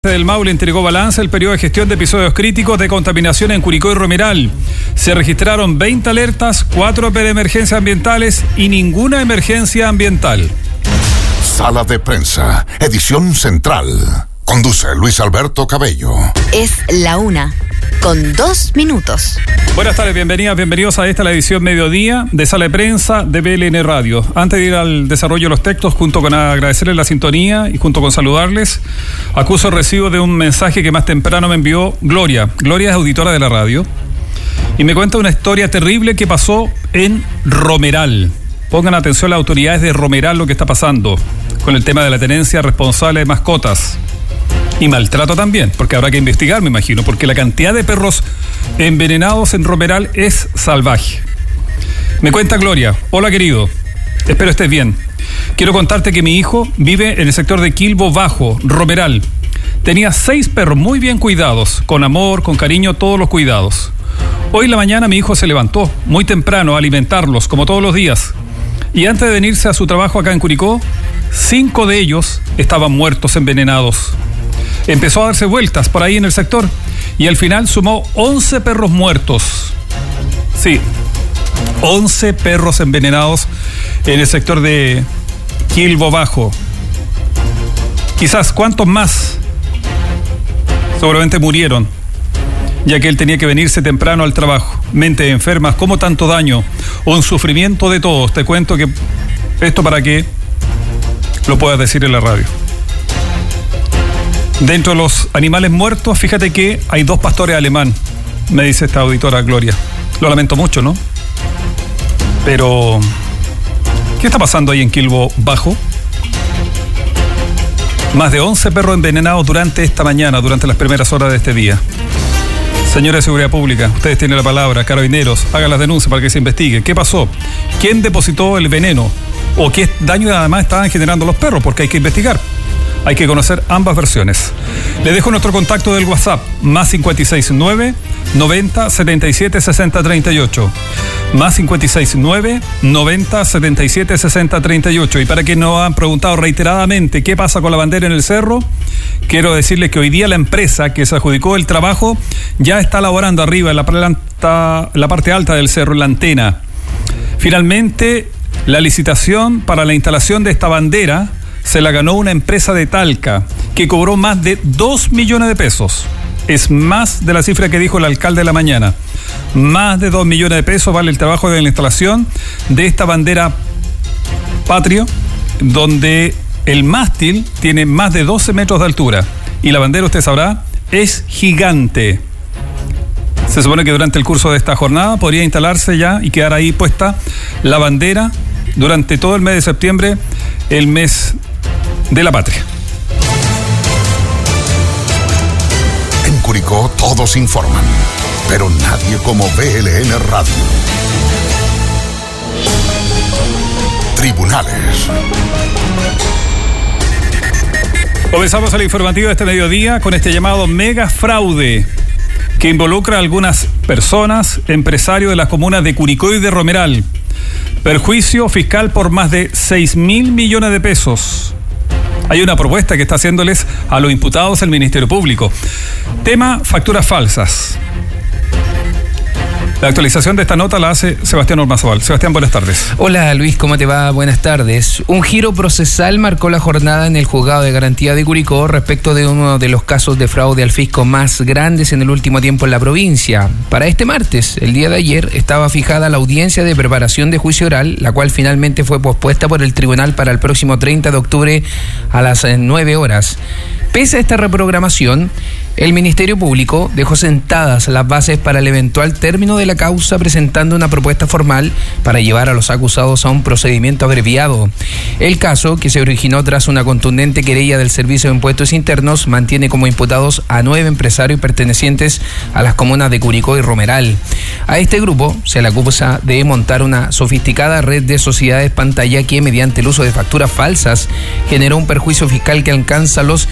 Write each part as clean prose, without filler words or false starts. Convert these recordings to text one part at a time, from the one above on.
Del Maule entregó balance el periodo de gestión de episodios críticos de contaminación en Curicó y Romeral. Se registraron 20 alertas, 4 de emergencias ambientales y ninguna emergencia ambiental. Sala de prensa, edición central. Conduce Luis Alberto Cabello. Es la 1:02. Buenas tardes, bienvenidos a la edición mediodía de Sala de Prensa de BLN Radio. Antes de ir al desarrollo de los textos, junto con agradecerles la sintonía y junto con saludarles, acuso el recibo de un mensaje que más temprano me envió Gloria. Gloria es auditora de la radio y me cuenta una historia terrible que pasó en Romeral. Pongan atención las autoridades de Romeral lo que está pasando con el tema de la tenencia responsable de mascotas. Y maltrato también, porque habrá que investigar, me imagino, porque la cantidad de perros envenenados en Romeral es salvaje. Me cuenta Gloria: hola querido, espero estés bien. Quiero contarte que mi hijo vive en el sector de Quilbo Bajo, Romeral. Tenía 6 perros muy bien cuidados, con amor, con cariño, todos los cuidados. Hoy en la mañana mi hijo se levantó muy temprano a alimentarlos, como todos los días. Y antes de venirse a su trabajo acá en Curicó, 5 de ellos estaban muertos, envenenados. Empezó a darse vueltas por ahí en el sector y al final sumó 11 perros muertos. Sí, 11 perros envenenados en el sector de Quilbo Bajo. Quizás, ¿cuántos más? Seguramente murieron, ya que él tenía que venirse temprano al trabajo. Mentes enfermas, ¿cómo tanto daño? Un sufrimiento de todos. Te cuento que esto para que lo puedas decir en la radio. Dentro de los animales muertos, fíjate que hay 2 pastores alemán, me dice esta auditora Gloria. Lo lamento mucho, ¿no? Pero, ¿qué está pasando ahí en Quilbo Bajo? Más de 11 perros envenenados durante esta mañana, durante las primeras horas de este día. Señora de Seguridad Pública, ustedes tienen la palabra, carabineros, hagan las denuncias para que se investigue. ¿Qué pasó? ¿Quién depositó el veneno? ¿O qué daño además estaban generando los perros? Porque hay que investigar. Hay que conocer ambas versiones. Le dejo nuestro contacto del WhatsApp, más 569 90 77 60 38. Más 569 90 77 60 38. Y para quienes nos han preguntado reiteradamente qué pasa con la bandera en el cerro, quiero decirles que hoy día la empresa que se adjudicó el trabajo ya está laborando arriba en la parte alta del cerro, en la antena. Finalmente, la licitación para la instalación de esta bandera se la ganó una empresa de Talca que cobró más de 2 millones de pesos. Es más de la cifra que dijo el alcalde de la mañana. Más de 2 millones de pesos vale el trabajo de la instalación de esta bandera patrio, donde el mástil tiene más de 12 metros de altura. Y la bandera, usted sabrá, es gigante. Se supone que durante el curso de esta jornada podría instalarse ya y quedar ahí puesta la bandera durante todo el mes de septiembre, el mes de la patria. En Curicó todos informan, pero nadie como BLN Radio. Tribunales. Comenzamos el informativo de este mediodía con este llamado mega fraude que involucra a algunas personas, empresarios de las comunas de Curicó y de Romeral. Perjuicio fiscal por más de 6.000 millones de pesos. Hay una propuesta que está haciéndoles a los imputados el Ministerio Público. Tema: facturas falsas. La actualización de esta nota la hace Sebastián Ormazábal. Sebastián, buenas tardes. Hola Luis, ¿cómo te va? Buenas tardes. Un giro procesal marcó la jornada en el Juzgado de Garantía de Curicó respecto de uno de los casos de fraude al fisco más grandes en el último tiempo en la provincia. Para este martes, el día de ayer, estaba fijada la audiencia de preparación de juicio oral, la cual finalmente fue pospuesta por el tribunal para el próximo 30 de octubre a las 9 horas. Pese a esta reprogramación, el Ministerio Público dejó sentadas las bases para el eventual término de la causa, presentando una propuesta formal para llevar a los acusados a un procedimiento abreviado. El caso, que se originó tras una contundente querella del Servicio de Impuestos Internos, mantiene como imputados a 9 empresarios pertenecientes a las comunas de Curicó y Romeral. A este grupo se le acusa de montar una sofisticada red de sociedades pantalla que, mediante el uso de facturas falsas, generó un perjuicio fiscal que alcanza los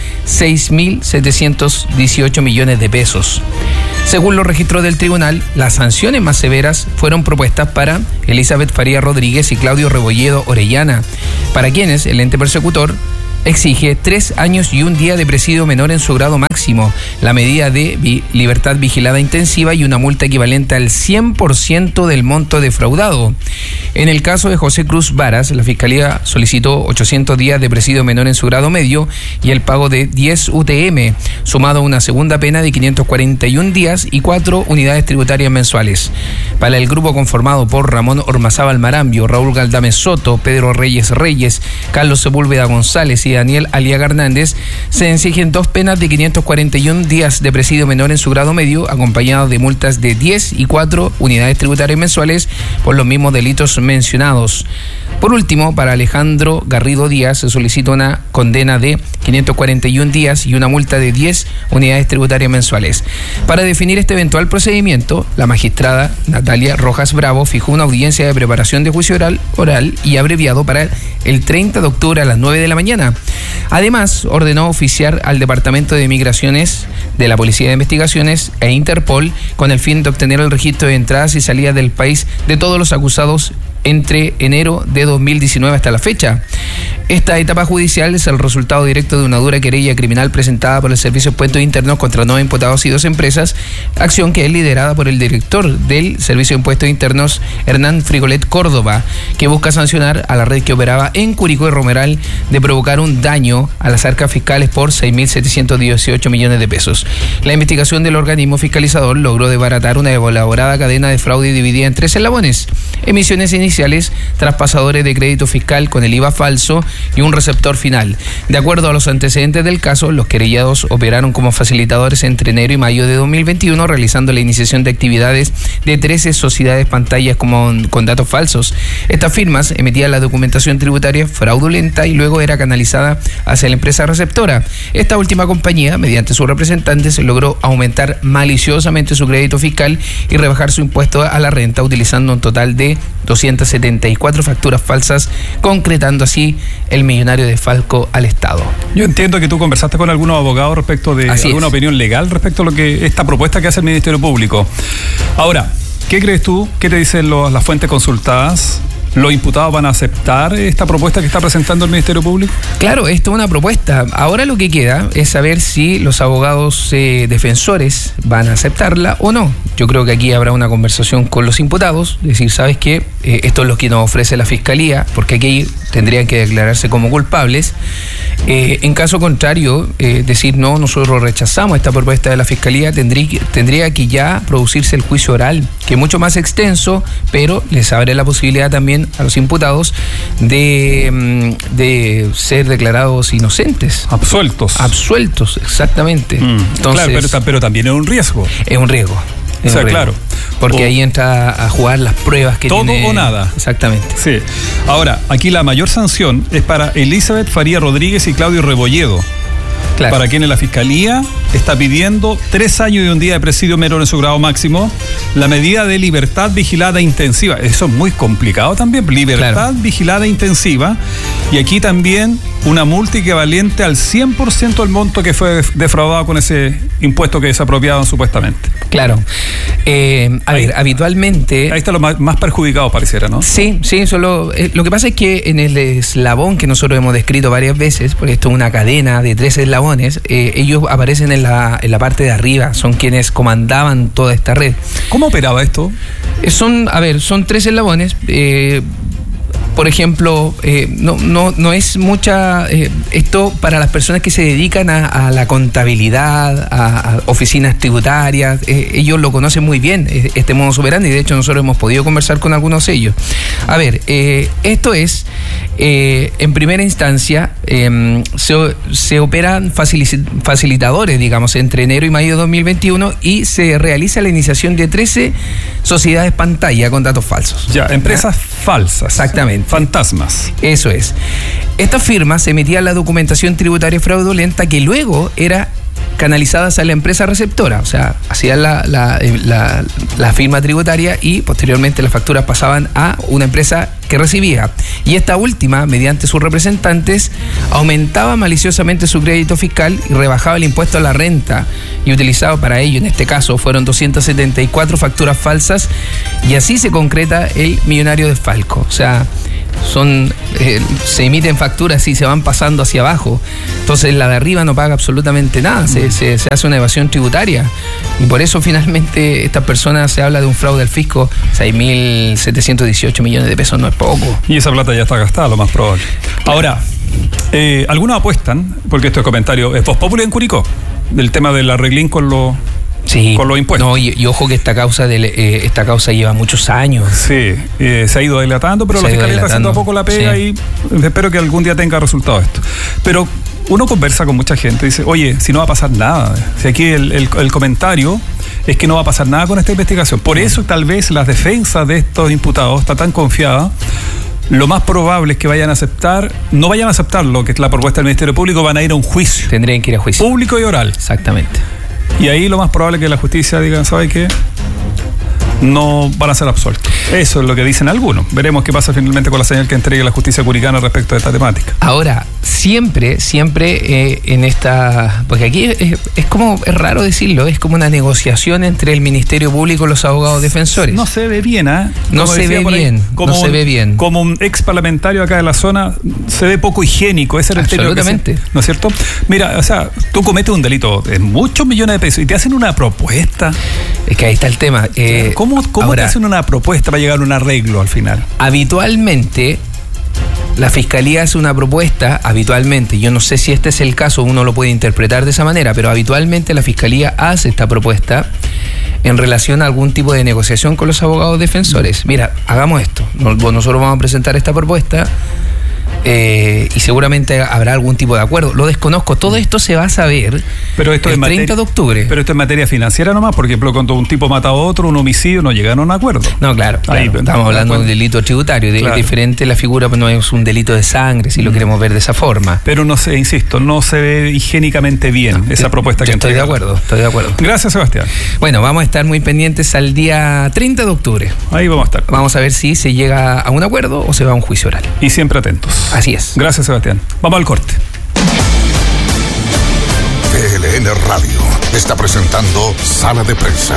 6.718 millones de pesos. Según los registros del tribunal, las sanciones más severas fueron propuestas para Elizabeth Faría Rodríguez y Claudio Rebolledo Orellana, para quienes el ente persecutor exige 3 años y un día de presidio menor en su grado máximo, la medida de libertad vigilada intensiva y una multa equivalente al 100% del monto defraudado. En el caso de José Cruz Varas, la Fiscalía solicitó 800 días de presidio menor en su grado medio y el pago de 10 UTM, sumado a una segunda pena de 541 días y 4 unidades tributarias mensuales. Para el grupo conformado por Ramón Ormazábal Marambio, Raúl Galdames Soto, Pedro Reyes, Carlos Sepúlveda González y Daniel Aliaga Hernández, se exigen 2 penas de 541 días de presidio menor en su grado medio, acompañados de multas de 10 y 4 unidades tributarias mensuales por los mismos delitos mencionados. Por último, para Alejandro Garrido Díaz se solicita una condena de 541 días y una multa de 10 unidades tributarias mensuales. Para definir este eventual procedimiento, la magistrada Natalia Rojas Bravo fijó una audiencia de preparación de juicio oral y abreviado para el 30 de octubre a las 9 de la mañana. Además, ordenó oficiar al Departamento de Migraciones de la Policía de Investigaciones e Interpol con el fin de obtener el registro de entradas y salidas del país de todos los acusados entre enero de 2019 hasta la fecha. Esta etapa judicial es el resultado directo de una dura querella criminal presentada por el Servicio de Impuestos Internos contra 9 imputados y 2 empresas, acción que es liderada por el director del Servicio de Impuestos Internos, Hernán Frigolet Córdoba, que busca sancionar a la red que operaba en Curicó y Romeral de provocar un daño a las arcas fiscales por 6.718 millones de pesos. La investigación del organismo fiscalizador logró desbaratar una elaborada cadena de fraude dividida en 3 eslabones: emisiones iniciales, traspasadores de crédito fiscal con el IVA falso y un receptor final. De acuerdo a los antecedentes del caso, los querellados operaron como facilitadores entre enero y mayo de 2021, realizando la iniciación de actividades de 13 sociedades pantallas con datos falsos. Estas firmas emitían la documentación tributaria fraudulenta y luego era canalizada hacia la empresa receptora. Esta última compañía, mediante sus representantes, logró aumentar maliciosamente su crédito fiscal y rebajar su impuesto a la renta, utilizando un total de 274 facturas falsas, concretando así el millonario desfalco al Estado. Yo entiendo que tú conversaste con algunos abogados respecto de alguna opinión legal respecto a lo que esta propuesta que hace el Ministerio Público. Ahora, ¿qué crees tú? ¿Qué te dicen las fuentes consultadas? ¿Los imputados van a aceptar esta propuesta que está presentando el Ministerio Público? Claro, esto es una propuesta. Ahora lo que queda es saber si los abogados defensores van a aceptarla o no. Yo creo que aquí habrá una conversación con los imputados, decir, ¿sabes qué? Esto es lo que nos ofrece la Fiscalía, porque aquí tendrían que declararse como culpables. En caso contrario, decir, no, nosotros rechazamos esta propuesta de la Fiscalía, tendría que ya producirse el juicio oral, que es mucho más extenso, pero les abre la posibilidad también a los imputados de ser declarados inocentes. Absueltos, exactamente. Entonces, claro, pero también es un riesgo. Es un riesgo. Claro. Porque ahí entra a jugar las pruebas que todo tiene. Todo o nada. Exactamente. Sí. Ahora, aquí la mayor sanción es para Elizabeth Faría Rodríguez y Claudio Rebolledo. Claro. Para quienes la Fiscalía está pidiendo 3 años y un día de presidio menor en su grado máximo, la medida de libertad vigilada intensiva. Eso es muy complicado también. Libertad vigilada intensiva. Y aquí también una multa equivalente al 100% del monto que fue defraudado con ese impuesto que desapropiaban supuestamente. Claro. A ver, habitualmente... Ahí está lo más perjudicado, pareciera, ¿no? Sí, lo que pasa es que en el eslabón que nosotros hemos descrito varias veces, porque esto es una cadena de 3 eslabones, ellos aparecen en la parte de arriba, son quienes comandaban toda esta red. ¿Cómo operaba esto? Son 3 eslabones. Por ejemplo, no es mucha... esto para las personas que se dedican a la contabilidad, a oficinas tributarias, ellos lo conocen muy bien, este modo operandi, y de hecho nosotros hemos podido conversar con algunos de ellos. A ver, esto es, en primera instancia, se operan facilitadores, digamos, entre enero y mayo de 2021 y se realiza la iniciación de 13 sociedades pantalla con datos falsos. Ya, empresas falsas. Exactamente. Fantasmas. Eso es. Estas firmas emitían la documentación tributaria fraudulenta que luego era canalizada hacia la empresa receptora, o sea, hacían la firma tributaria y posteriormente las facturas pasaban a una empresa que recibía. Y esta última, mediante sus representantes, aumentaba maliciosamente su crédito fiscal y rebajaba el impuesto a la renta. Y utilizado para ello, en este caso, fueron 274 facturas falsas y así se concreta el millonario desfalco. O sea, se emiten facturas y se van pasando hacia abajo. Entonces la de arriba no paga absolutamente nada, se hace una evasión tributaria. Y por eso finalmente estas personas, se habla de un fraude al fisco, 6.718 millones de pesos, no es poco. Y esa plata ya está gastada, lo más probable. Ahora, algunos apuestan, porque este comentario es Voz Populi en Curicó, del tema del arreglín con los impuestos. No, y ojo que esta causa lleva muchos años. Sí, se ha ido dilatando, pero la Fiscalía está haciendo a poco la pega, sí. Y espero que algún día tenga resultado esto. Pero uno conversa con mucha gente y dice, oye, si no va a pasar nada. Si aquí el comentario es que no va a pasar nada con esta investigación. Por eso tal vez las defensas de estos imputados está tan confiada. Lo más probable es que no vayan a aceptar lo que es la propuesta del Ministerio Público, van a ir a un juicio. Tendrían que ir a juicio. Público y oral. Exactamente. Y ahí lo más probable es que la justicia diga, ¿sabe qué? No van a ser absueltos. Eso es lo que dicen algunos. Veremos qué pasa finalmente con la señal que entregue la justicia curicana respecto a esta temática. Ahora, siempre en esta... Porque aquí es raro decirlo, es como una negociación entre el Ministerio Público y los abogados defensores. No se ve bien, ¿eh? No se ve bien. Como un ex parlamentario acá de la zona, se ve poco higiénico. Ese era el término. Absolutamente. ¿No es cierto? Mira, o sea, tú cometes un delito de muchos millones de pesos y te hacen una propuesta. Es que ahí está el tema. ¿Cómo ahora, te hacen una propuesta para llegar a un arreglo al final? Habitualmente, la Fiscalía hace una propuesta, yo no sé si este es el caso, uno lo puede interpretar de esa manera, pero habitualmente la Fiscalía hace esta propuesta en relación a algún tipo de negociación con los abogados defensores. Mira, hagamos esto, nosotros vamos a presentar esta propuesta, y seguramente habrá algún tipo de acuerdo. Lo desconozco, todo esto se va a saber el 30 de octubre. Pero esto es materia financiera nomás, por ejemplo, cuando un tipo mata a otro, un homicidio, no llegaron a un acuerdo. No, claro. Estamos hablando de un delito tributario, claro. Diferente la figura, no es un delito de sangre, si lo queremos ver de esa forma. Pero no sé, insisto, no se ve higiénicamente bien esa propuesta que estoy de acuerdo. Gracias, Sebastián. Bueno, vamos a estar muy pendientes al día 30 de octubre. Ahí vamos a estar. Vamos a ver si se llega a un acuerdo o se va a un juicio oral. Y siempre atentos. Así es. Gracias, Sebastián. Vamos al corte. PLN Radio está presentando Sala de Prensa.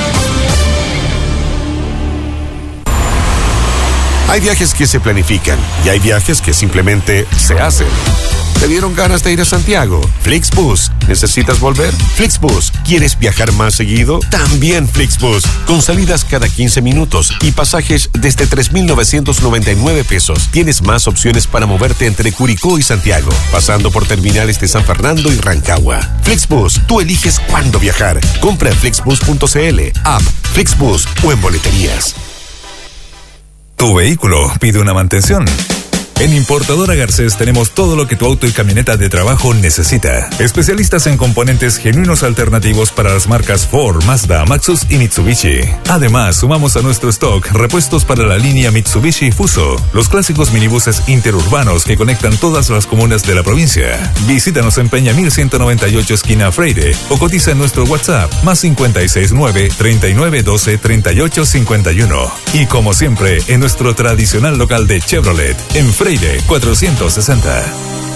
Hay viajes que se planifican y hay viajes que simplemente se hacen. ¿Te dieron ganas de ir a Santiago? Flixbus. ¿Necesitas volver? Flixbus. ¿Quieres viajar más seguido? También Flixbus. Con salidas cada 15 minutos y pasajes desde 3.999 pesos. Tienes más opciones para moverte entre Curicó y Santiago, pasando por terminales de San Fernando y Rancagua. Flixbus. Tú eliges cuándo viajar. Compra en flixbus.cl, app, Flixbus o en boleterías. Tu vehículo pide una mantención. En Importadora Garcés tenemos todo lo que tu auto y camioneta de trabajo necesita. Especialistas en componentes genuinos alternativos para las marcas Ford, Mazda, Maxus y Mitsubishi. Además, sumamos a nuestro stock repuestos para la línea Mitsubishi Fuso, los clásicos minibuses interurbanos que conectan todas las comunas de la provincia. Visítanos en Peña 1198 esquina Freire o cotiza en nuestro WhatsApp +569 3912 3851. Y como siempre, en nuestro tradicional local de Chevrolet, en Freire 460.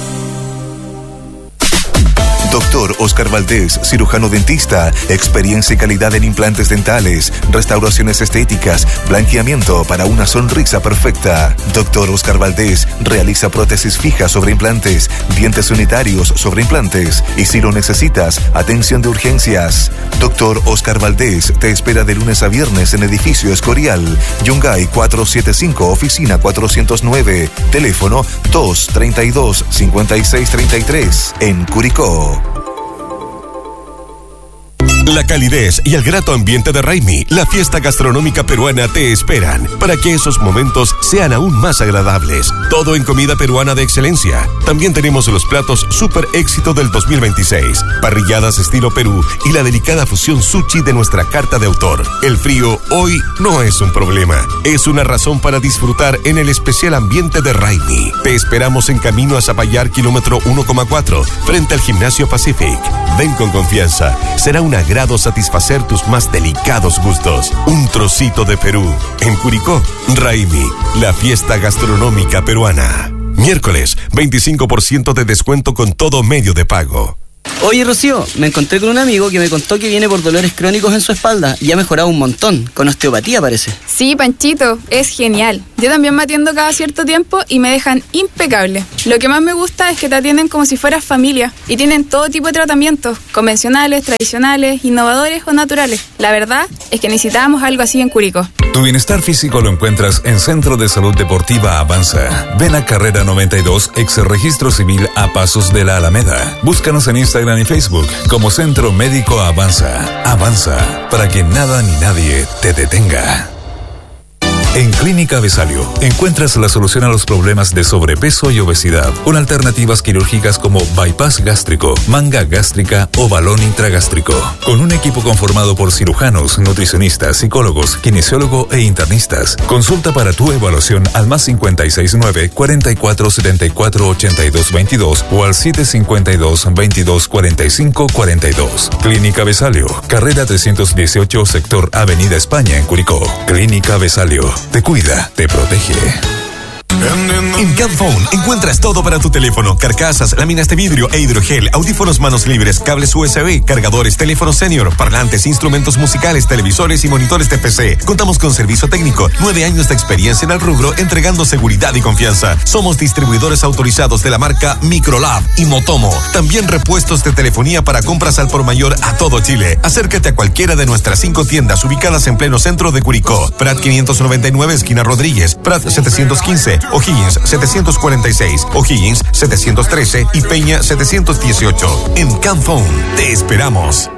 Doctor Oscar Valdés, cirujano dentista, experiencia y calidad en implantes dentales, restauraciones estéticas, blanqueamiento para una sonrisa perfecta. Doctor Oscar Valdés realiza prótesis fijas sobre implantes, dientes unitarios sobre implantes y si lo necesitas, atención de urgencias. Doctor Oscar Valdés te espera de lunes a viernes en edificio Escorial, Yungay 475, oficina 409, teléfono 232-5633, en Curicó. La calidez y el grato ambiente de Raimi, la fiesta gastronómica peruana, te esperan para que esos momentos sean aún más agradables. Todo en comida peruana de excelencia. También tenemos los platos super éxito del 2026, parrilladas estilo Perú y la delicada fusión sushi de nuestra carta de autor. El frío hoy no es un problema, es una razón para disfrutar en el especial ambiente de Raimi. Te esperamos en camino a Zapallar, kilómetro 1,4, frente al Gimnasio Pacific. Ven con confianza, será un agrado satisfacer tus más delicados gustos. Un trocito de Perú. En Curicó, Raimi, la fiesta gastronómica peruana. Miércoles, 25% de descuento con todo medio de pago. Oye, Rocío, me encontré con un amigo que me contó que viene por dolores crónicos en su espalda y ha mejorado un montón, con osteopatía parece. Sí, Panchito, es genial. Yo también me atiendo cada cierto tiempo y me dejan impecable. Lo que más me gusta es que te atienden como si fueras familia y tienen todo tipo de tratamientos, convencionales, tradicionales, innovadores o naturales. La verdad es que necesitábamos algo así en Curicó. Tu bienestar físico lo encuentras en Centro de Salud Deportiva Avanza. Ven a Carrera 92, ex Registro Civil a Pasos de la Alameda. Búscanos en Instagram y Facebook como Centro Médico Avanza. Avanza, para que nada ni nadie te detenga. En Clínica Besalio encuentras la solución a los problemas de sobrepeso y obesidad con alternativas quirúrgicas como bypass gástrico, manga gástrica o balón intragástrico. Con un equipo conformado por cirujanos, nutricionistas, psicólogos, kinesiólogo e internistas. Consulta para tu evaluación al +569 44 74 82 22 o al 752 22 45 42. Clínica Besalio, carrera 318, sector Avenida España en Curicó. Clínica Besalio. Te cuida, te protege. En Camphone encuentras todo para tu teléfono: carcasas, láminas de vidrio e hidrogel, audífonos manos libres, cables USB, cargadores, teléfono senior, parlantes, instrumentos musicales, televisores y monitores de PC. Contamos con servicio técnico, 9 años de experiencia en el rubro, entregando seguridad y confianza. Somos distribuidores autorizados de la marca Microlab y Motomo. También repuestos de telefonía para compras al por mayor a todo Chile. Acércate a cualquiera de nuestras 5 tiendas ubicadas en pleno centro de Curicó: Prat 599, esquina Rodríguez; Prat 715, O'Higgins 746, O'Higgins 713 y Peña 718. En Camphone te esperamos.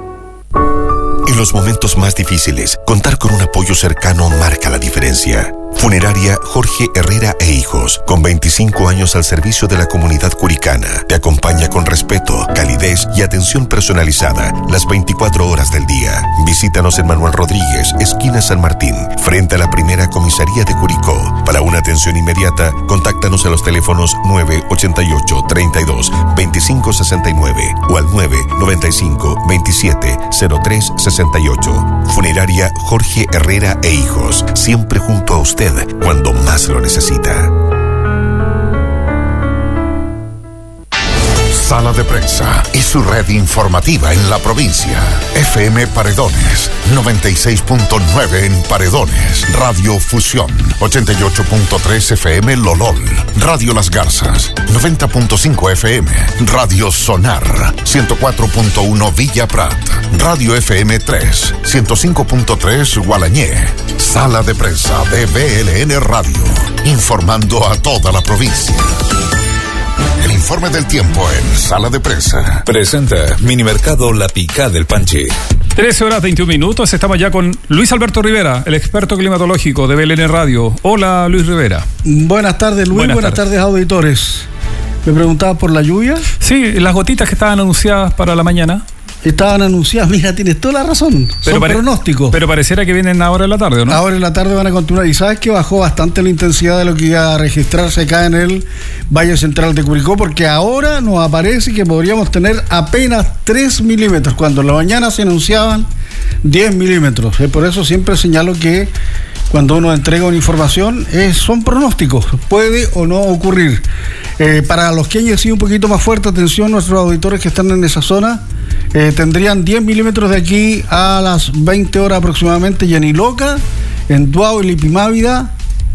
En los momentos más difíciles, contar con un apoyo cercano marca la diferencia. Funeraria Jorge Herrera e Hijos, con 25 años al servicio de la comunidad curicana, te acompaña con respeto, calidez y atención personalizada las 24 horas del día. Visítanos en Manuel Rodríguez, esquina San Martín, frente a la primera comisaría de Curicó. Para una atención inmediata, contáctanos a los teléfonos 988 32 25 69 o al 995 27 03 68. Funeraria Jorge Herrera e Hijos, siempre junto a usted cuando más lo necesita. Sala de Prensa y su red informativa en la provincia. FM Paredones, 96.9 en Paredones. Radio Fusión, 88.3 FM Lolol. Radio Las Garzas, 90.5 FM. Radio Sonar, 104.1 Villa Prat. Radio FM 3, 105.3 Gualañé. Sala de Prensa de BLN Radio, informando a toda la provincia. El informe del tiempo en Sala de Prensa. Presenta Minimercado La Picá del Panchi. 13:21. Estamos ya con Luis Alberto Rivera, el experto climatológico de BLN Radio. Hola, Luis Rivera. Buenas tardes, Luis. Buenas tardes, auditores. ¿Me preguntaba por la lluvia? Sí, las gotitas que estaban anunciadas para la mañana. Estaban anunciadas, mira, tienes toda la razón. Son pronósticos. Pero pareciera que vienen ahora en la tarde, ¿no? Ahora en la tarde van a continuar. Y sabes que bajó bastante la intensidad de lo que iba a registrarse acá en el Valle Central de Curicó, porque ahora nos aparece que podríamos tener apenas 3 milímetros, cuando en la mañana se anunciaban 10 milímetros. Por eso siempre señalo que cuando uno entrega una información, son pronósticos, puede o no ocurrir. Para los que hayan sido un poquito más fuerte, atención, nuestros auditores que están en esa zona, tendrían 10 milímetros de aquí a las 20 horas aproximadamente, y en Iloca, en Duao y Lipimávida,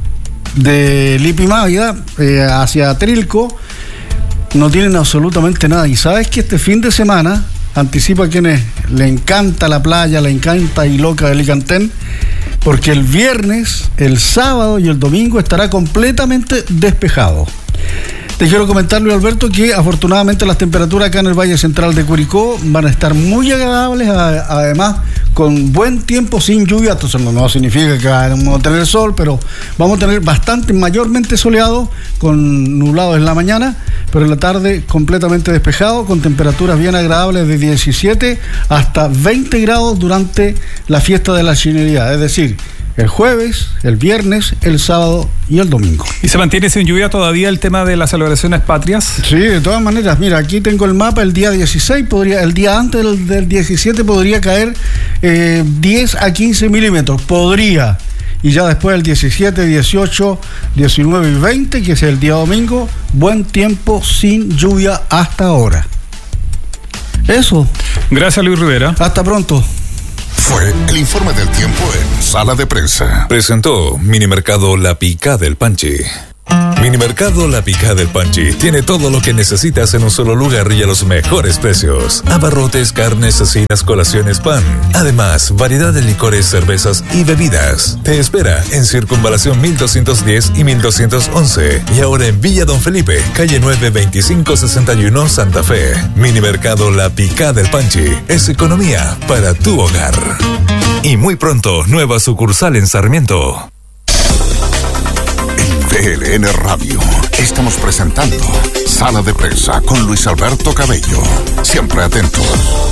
de Lipimávida hacia Trilco, no tienen absolutamente nada. Y sabes que este fin de semana, anticipo a quienes le encanta la playa, le encanta Iloca de Licantén, porque el viernes, el sábado y el domingo estará completamente despejado. Te quiero comentar, Luis Alberto, que afortunadamente las temperaturas acá en el Valle Central de Curicó van a estar muy agradables, además con buen tiempo, sin lluvia. Entonces no significa que vamos a tener sol, pero vamos a tener bastante, mayormente soleado, con nublados en la mañana, pero en la tarde completamente despejado, con temperaturas bien agradables de 17 hasta 20 grados durante la fiesta de la chinería, es decir, el jueves, el viernes, el sábado y el domingo. ¿Y se mantiene sin lluvia todavía el tema de las celebraciones patrias? Sí, de todas maneras. Mira, aquí tengo el mapa. El día 16 el día antes del 17 podría caer 10 a 15 milímetros. Podría. Y ya después del 17, 18, 19 y 20, que es el día domingo, buen tiempo sin lluvia hasta ahora. Eso. Gracias, Luis Rivera. Hasta pronto. Fue el informe del tiempo en Sala de Prensa. Presentó Minimercado La Picá del Panchi. Minimercado La Picá del Panchi tiene todo lo que necesitas en un solo lugar y a los mejores precios. Abarrotes, carnes, cecinas, colaciones, pan. Además, variedad de licores, cervezas y bebidas. Te espera en Circunvalación 1210 y 1211. Y ahora en Villa Don Felipe, calle 9, 2561, Santa Fe. Minimercado La Picá del Panchi es economía para tu hogar. Y muy pronto, nueva sucursal en Sarmiento. PLN Radio. Estamos presentando Sala de Prensa con Luis Alberto Cabello. Siempre atentos.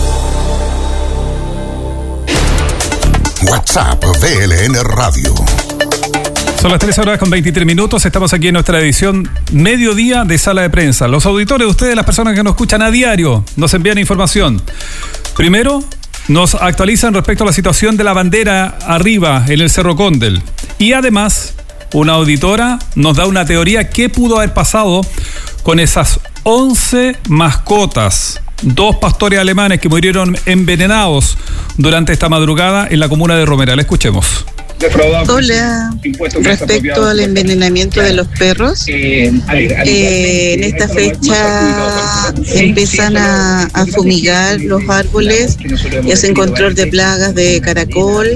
WhatsApp PLN Radio. Son las 13:23. Estamos aquí en nuestra edición mediodía de Sala de Prensa. Los auditores de ustedes, las personas que nos escuchan a diario, nos envían información. Primero, nos actualizan respecto a la situación de la bandera arriba en el Cerro Condel. Y además, una auditora nos da una teoría qué pudo haber pasado con esas 11 mascotas, 2 pastores alemanes que murieron envenenados durante esta madrugada en la comuna de Romeral. Escuchemos. Hola, respecto al envenenamiento de los perros, en esta fecha empiezan a fumigar los árboles y hacen control de plagas de caracol,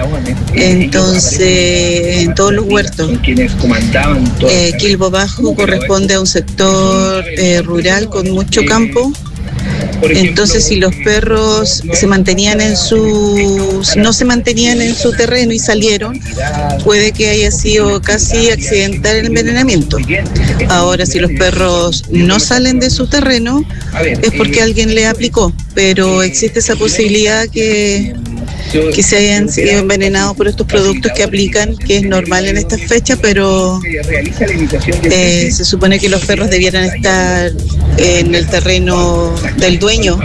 entonces en todos los huertos. Quilbo Bajo corresponde a un sector rural con mucho campo. Entonces, si los perros no se mantenían en su terreno y salieron, puede que haya sido casi accidental el envenenamiento. Ahora, si los perros no salen de su terreno, es porque alguien le aplicó, pero existe esa posibilidad que se hayan sido envenenados por estos productos que aplican, que es normal en estas fechas, pero se supone que los perros debieran estar en el terreno del dueño.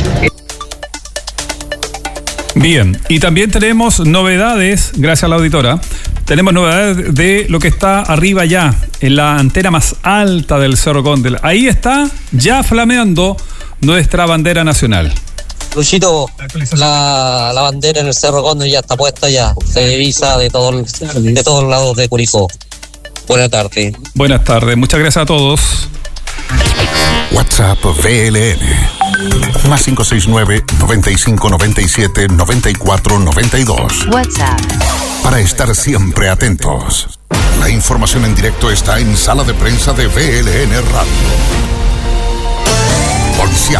Bien, y también tenemos novedades, gracias a la auditora, tenemos novedades de lo que está arriba ya, en la antena más alta del Cerro Condel. Ahí está ya flameando nuestra bandera nacional. Luchito, la bandera en el Cerro Condel ya está puesta ya, se divisa de todos lados de Curicó. Buenas tardes. Buenas tardes, muchas gracias a todos. WhatsApp VLN más 569-9597-9492. WhatsApp. Para estar siempre atentos. La información en directo está en Sala de Prensa de VLN Radio. Policial.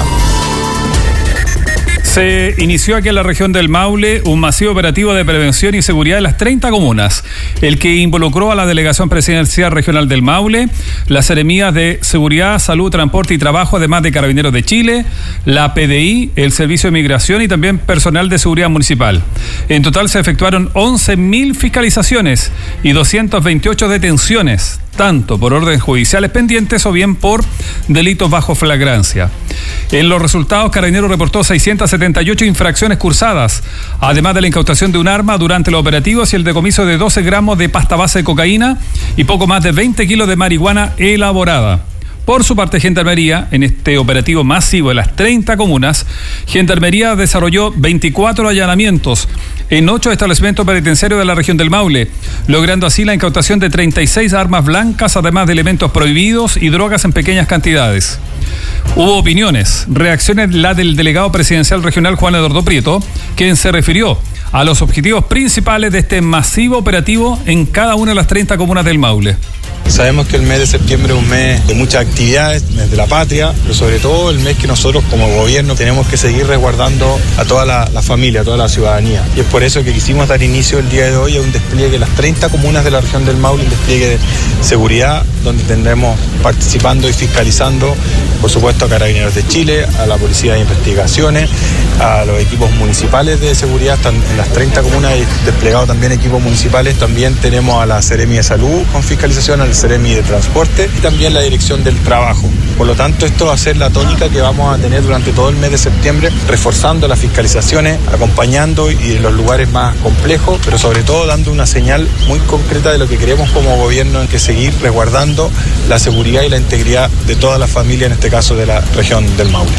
Se inició aquí en la región del Maule un masivo operativo de prevención y seguridad en las 30 comunas, el que involucró a la Delegación Presidencial Regional del Maule, las Seremías de Seguridad, Salud, Transporte y Trabajo, además de Carabineros de Chile, la PDI, el Servicio de Migración y también personal de seguridad municipal. En total se efectuaron 11.000 fiscalizaciones y 228 detenciones, tanto por órdenes judiciales pendientes o bien por delitos bajo flagrancia. En los resultados, Carabineros reportó 678 infracciones cursadas, además de la incautación de un arma durante los operativos y el decomiso de 12 gramos de pasta base de cocaína y poco más de 20 kilos de marihuana elaborada. Por su parte, Gendarmería, en este operativo masivo de las 30 comunas, Gendarmería desarrolló 24 allanamientos en 8 establecimientos penitenciarios de la región del Maule, logrando así la incautación de 36 armas blancas, además de elementos prohibidos y drogas en pequeñas cantidades. Hubo opiniones, reacciones, la del delegado presidencial regional Juan Eduardo Prieto, quien se refirió a los objetivos principales de este masivo operativo en cada una de las 30 comunas del Maule. Sabemos que el mes de septiembre es un mes de muchas actividades, mes de la patria, pero sobre todo el mes que nosotros como gobierno tenemos que seguir resguardando a toda la familia, a toda la ciudadanía. Y es por eso que quisimos dar inicio el día de hoy a un despliegue de las 30 comunas de la región del Maule, un despliegue de seguridad, donde tendremos participando y fiscalizando, por supuesto, a Carabineros de Chile, a la Policía de Investigaciones, a los equipos municipales de seguridad, están en las 30 comunas desplegados también equipos municipales, también tenemos a la Seremi de Salud con fiscalización, al Seremi de Transporte y también la Dirección del Trabajo. Por lo tanto, esto va a ser la tónica que vamos a tener durante todo el mes de septiembre, reforzando las fiscalizaciones, acompañando y en los lugares más complejos, pero sobre todo dando una señal muy concreta de lo que queremos como gobierno, en que seguir resguardando la seguridad y la integridad de toda la familia, en este caso de la región del Maule.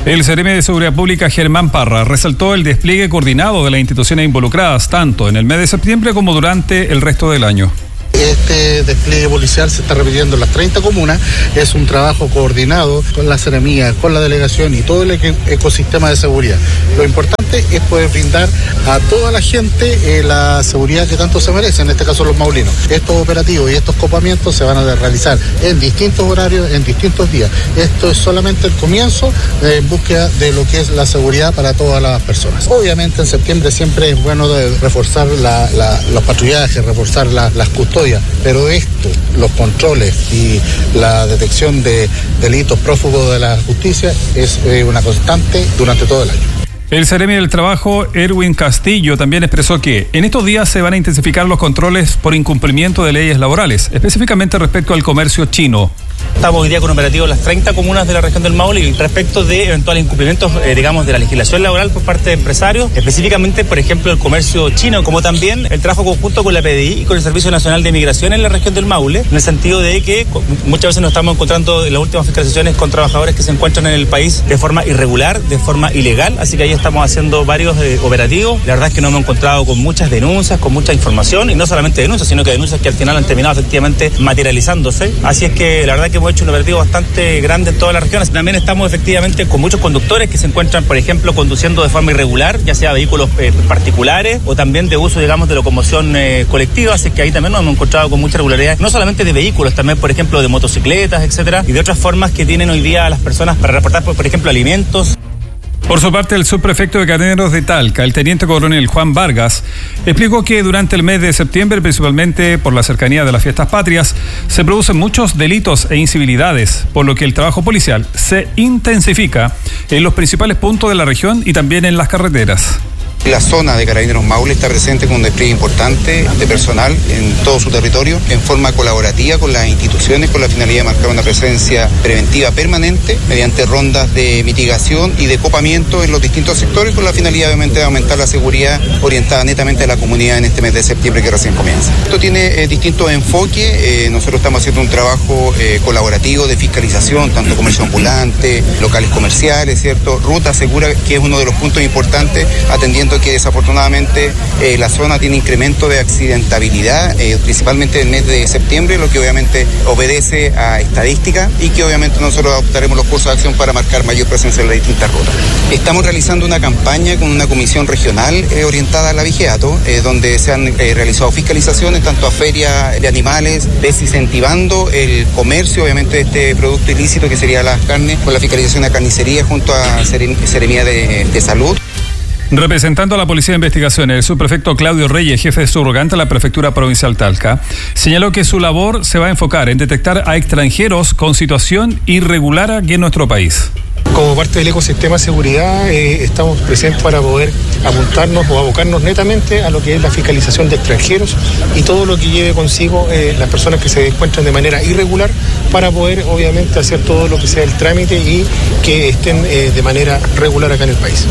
El Seremi de Seguridad Pública, Germán Parra, resaltó el despliegue coordinado de las instituciones involucradas, tanto en el mes de septiembre como durante el resto del año. Este despliegue policial se está repitiendo en las 30 comunas, es un trabajo coordinado con la Seremía, con la delegación y todo el ecosistema de seguridad. Lo importante es poder brindar a toda la gente la seguridad que tanto se merece, en este caso los maulinos. Estos operativos y estos copamientos se van a realizar en distintos horarios, en distintos días. Esto es solamente el comienzo en búsqueda de lo que es la seguridad para todas las personas. Obviamente en septiembre siempre es bueno reforzar los patrullajes, reforzar las custodias. Pero esto, los controles y la detección de delitos prófugos de la justicia es una constante durante todo el año. El Seremi del Trabajo, Erwin Castillo, también expresó que en estos días se van a intensificar los controles por incumplimiento de leyes laborales, específicamente respecto al comercio chino. Estamos hoy día con operativos en las 30 comunas de la región del Maule y respecto de eventuales incumplimientos, de la legislación laboral por parte de empresarios, específicamente, por ejemplo, el comercio chino, como también el trabajo conjunto con la PDI y con el Servicio Nacional de Migración en la región del Maule, en el sentido de que muchas veces nos estamos encontrando en las últimas fiscalizaciones con trabajadores que se encuentran en el país de forma irregular, de forma ilegal, así que ahí estamos haciendo varios operativos. La verdad es que nos hemos encontrado con muchas denuncias, con mucha información, y no solamente denuncias, sino que denuncias que al final han terminado efectivamente materializándose. Así es que la verdad que hemos hecho un operativo bastante grande en todas las regiones. También estamos efectivamente con muchos conductores que se encuentran, por ejemplo, conduciendo de forma irregular, ya sea vehículos particulares o también de uso, digamos, de locomoción colectiva. Así que ahí también nos hemos encontrado con mucha regularidad, no solamente de vehículos, también, por ejemplo, de motocicletas, etcétera, y de otras formas que tienen hoy día las personas para reportar, por ejemplo, alimentos. Por su parte, el subprefecto de Carabineros de Talca, el teniente coronel Juan Vargas, explicó que durante el mes de septiembre, principalmente por la cercanía de las fiestas patrias, se producen muchos delitos e incivilidades, por lo que el trabajo policial se intensifica en los principales puntos de la región y también en las carreteras. La zona de Carabineros Maule está presente con un despliegue importante de personal en todo su territorio, en forma colaborativa con las instituciones, con la finalidad de marcar una presencia preventiva permanente mediante rondas de mitigación y de copamiento en los distintos sectores, con la finalidad obviamente de aumentar la seguridad orientada netamente a la comunidad en este mes de septiembre que recién comienza. Esto tiene distintos enfoques. Nosotros estamos haciendo un trabajo colaborativo de fiscalización, tanto comercio ambulante, locales comerciales, ¿cierto? Ruta segura, que es uno de los puntos importantes, atendiendo que desafortunadamente la zona tiene incremento de accidentabilidad, principalmente en el mes de septiembre, lo que obviamente obedece a estadística y que obviamente nosotros adoptaremos los cursos de acción para marcar mayor presencia en las distintas rutas. Estamos realizando una campaña con una comisión regional orientada a la vigiato, donde se han realizado fiscalizaciones tanto a ferias de animales, desincentivando el comercio obviamente de este producto ilícito que sería las carnes, con la fiscalización de carnicería junto a Seremía de Salud. Representando a la Policía de Investigaciones, el subprefecto Claudio Reyes, jefe subrogante de la Prefectura Provincial Talca, señaló que su labor se va a enfocar en detectar a extranjeros con situación irregular aquí en nuestro país. Como parte del ecosistema de seguridad estamos presentes para poder apuntarnos o abocarnos netamente a lo que es la fiscalización de extranjeros y todo lo que lleve consigo las personas que se encuentran de manera irregular, para poder obviamente hacer todo lo que sea el trámite y que estén de manera regular acá en el país.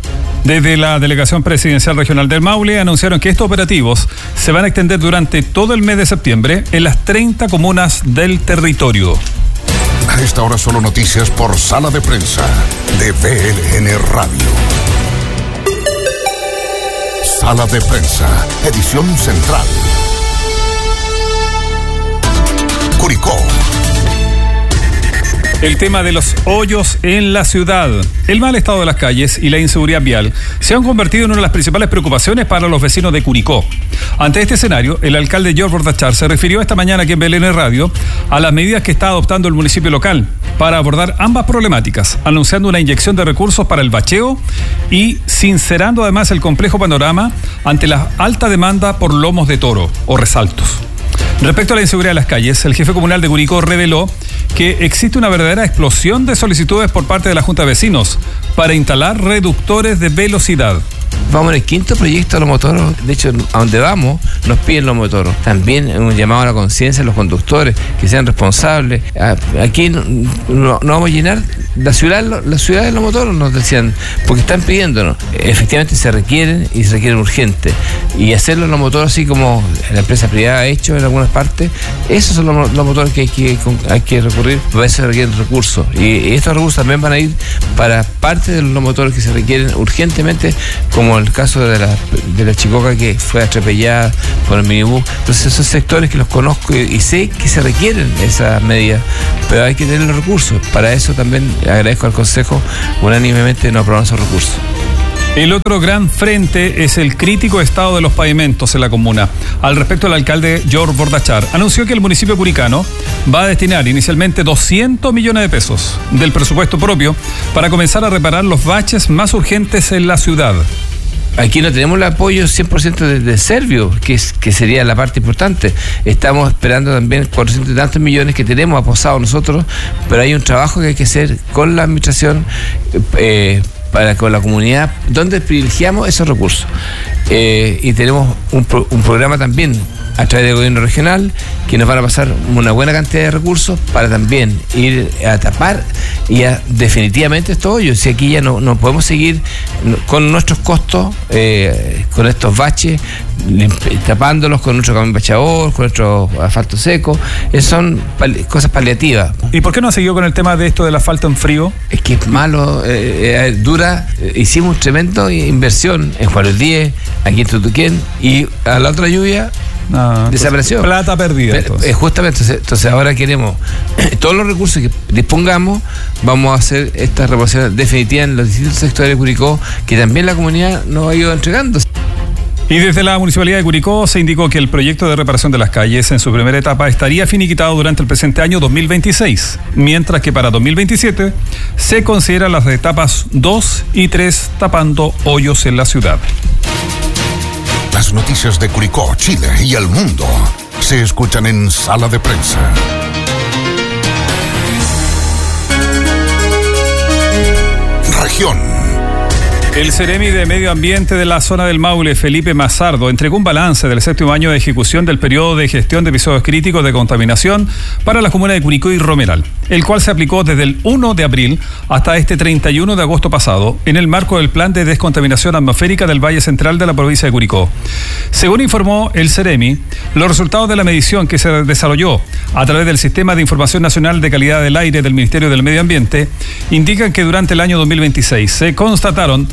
Desde la Delegación Presidencial Regional del Maule anunciaron que estos operativos se van a extender durante todo el mes de septiembre en las 30 comunas del territorio. A esta hora solo noticias por Sala de Prensa de BLN Radio. Sala de Prensa, edición central. Curicó. El tema de los hoyos en la ciudad, el mal estado de las calles y la inseguridad vial se han convertido en una de las principales preocupaciones para los vecinos de Curicó. Ante este escenario, el alcalde George Bordachar se refirió esta mañana aquí en BLN Radio a las medidas que está adoptando el municipio local para abordar ambas problemáticas, anunciando una inyección de recursos para el bacheo y sincerando además el complejo panorama ante la alta demanda por lomos de toro o resaltos. Respecto a la inseguridad de las calles, el jefe comunal de Curicó reveló que existe una verdadera explosión de solicitudes por parte de la Junta de Vecinos para instalar reductores de velocidad. vamos en el quinto proyecto de los motoros. De hecho, a donde vamos, nos piden los motoros. También un llamado a la conciencia de los conductores, que sean responsables. Aquí no vamos a llenar la ciudad de los motoros, nos decían, porque están pidiéndonos. Efectivamente se requieren y se requieren urgente. Y hacerlo en los motores, así como la empresa privada ha hecho en algunas partes, esos son los motores que hay que recurrir, para eso se requieren recursos. Y estos recursos también van a ir para parte de los motores que se requieren urgentemente, como el caso de la chicoca que fue atropellada por el minibús. Entonces esos sectores que los conozco y sé que se requieren esas medidas, pero hay que tener los recursos. Para eso también agradezco al Consejo unánimemente no aprobar esos recursos. El otro gran frente es el crítico estado de los pavimentos en la comuna. Al respecto, el alcalde George Bordachar anunció que el municipio curicano va a destinar inicialmente 200 millones de pesos del presupuesto propio para comenzar a reparar los baches más urgentes en la ciudad. Aquí no tenemos el apoyo 100% de Servio, que sería la parte importante. Estamos esperando también 400 y tantos millones que tenemos aposados nosotros, pero hay un trabajo que hay que hacer con la administración, con la comunidad, donde privilegiamos esos recursos. Y tenemos un programa también a través del gobierno regional que nos van a pasar una buena cantidad de recursos para también ir a tapar y definitivamente estos hoyos. Si aquí ya no podemos seguir con nuestros costos, con estos baches, tapándolos con nuestro camión bachador, con nuestro asfalto seco. Son cosas paliativas. ¿Y por qué no ha seguido con el tema de esto del asfalto en frío? Es que es malo, dura. Hicimos tremenda inversión en Juárez 10, aquí en Tutuquén, y a la otra lluvia desapareció. Plata perdida. Justamente, entonces ahora queremos todos los recursos que dispongamos, vamos a hacer estas reparaciones definitivas en los distintos sectores de Curicó, que también la comunidad nos ha ido entregando. Y desde la Municipalidad de Curicó se indicó que el proyecto de reparación de las calles en su primera etapa estaría finiquitado durante el presente año 2026, mientras que para 2027 se consideran las etapas 2 y 3 tapando hoyos en la ciudad. Las noticias de Curicó, Chile y el mundo se escuchan en Sala de Prensa. Región. El Ceremi de Medio Ambiente de la zona del Maule, Felipe Mazardo, entregó un balance del 7º año de ejecución del periodo de gestión de episodios críticos de contaminación para las comunas de Curicó y Romeral, el cual se aplicó desde el 1 de abril hasta este 31 de agosto pasado, en el marco del Plan de Descontaminación Atmosférica del Valle Central de la provincia de Curicó. Según informó el Ceremi, los resultados de la medición que se desarrolló a través del Sistema de Información Nacional de Calidad del Aire del Ministerio del Medio Ambiente indican que durante el año 2026 se constataron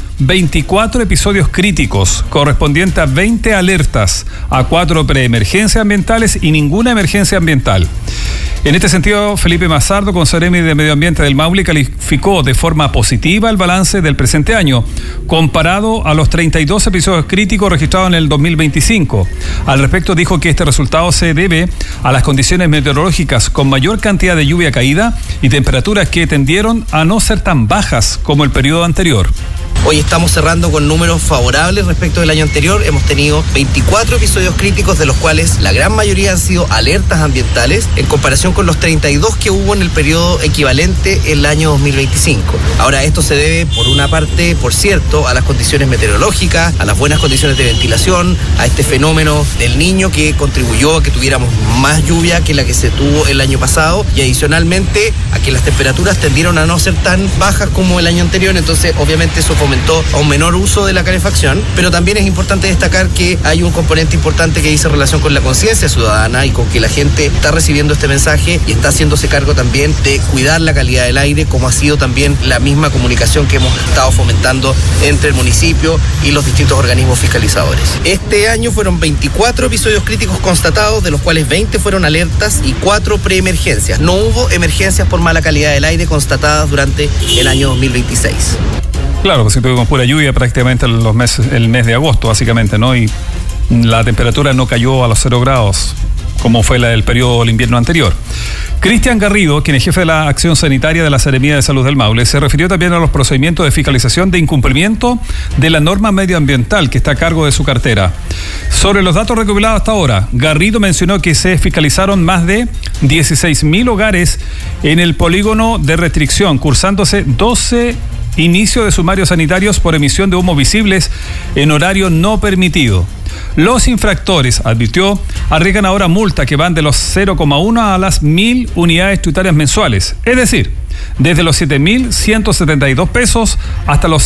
24 episodios críticos, correspondientes a 20 alertas, a 4 preemergencias ambientales y ninguna emergencia ambiental. En este sentido, Felipe Mazardo, Ceremi de Medio Ambiente del Maule, calificó de forma positiva el balance del presente año, comparado a los 32 episodios críticos registrados en el 2025. Al respecto, dijo que este resultado se debe a las condiciones meteorológicas con mayor cantidad de lluvia caída y temperaturas que tendieron a no ser tan bajas como el periodo anterior. Hoy estamos cerrando con números favorables respecto del año anterior. Hemos tenido 24 episodios críticos, de los cuales la gran mayoría han sido alertas ambientales, en comparación con los 32 que hubo en el periodo equivalente el año 2025. Ahora, esto se debe, por una parte, por cierto, a las condiciones meteorológicas, a las buenas condiciones de ventilación, a este fenómeno del Niño que contribuyó a que tuviéramos más lluvia que la que se tuvo el año pasado, y adicionalmente a que las temperaturas tendieron a no ser tan bajas como el año anterior. Entonces, obviamente, eso fomentó a un menor uso de la calefacción, pero también es importante destacar que hay un componente importante que dice relación con la conciencia ciudadana y con que la gente está recibiendo este mensaje y está haciéndose cargo también de cuidar la calidad del aire, como ha sido también la misma comunicación que hemos estado fomentando entre el municipio y los distintos organismos fiscalizadores. Este año fueron 24 episodios críticos constatados, de los cuales 20 fueron alertas y 4 preemergencias. No hubo emergencias por mala calidad del aire constatadas durante el año 2026. Claro, pues si tuvimos pura lluvia prácticamente el mes de agosto, básicamente, ¿no? Y la temperatura no cayó a los 0 grados, como fue la del periodo del invierno anterior. Cristian Garrido, quien es jefe de la acción sanitaria de la Seremía de Salud del Maule, se refirió también a los procedimientos de fiscalización de incumplimiento de la norma medioambiental que está a cargo de su cartera. Sobre los datos recopilados hasta ahora, Garrido mencionó que se fiscalizaron más de 16.000 hogares en el polígono de restricción, cursándose 12 inicio de sumarios sanitarios por emisión de humos visibles en horario no permitido. Los infractores, advirtió, arriesgan ahora multa que van de los 0,1 a las 1.000 unidades tributarias mensuales, es decir, desde los 7.172 pesos hasta los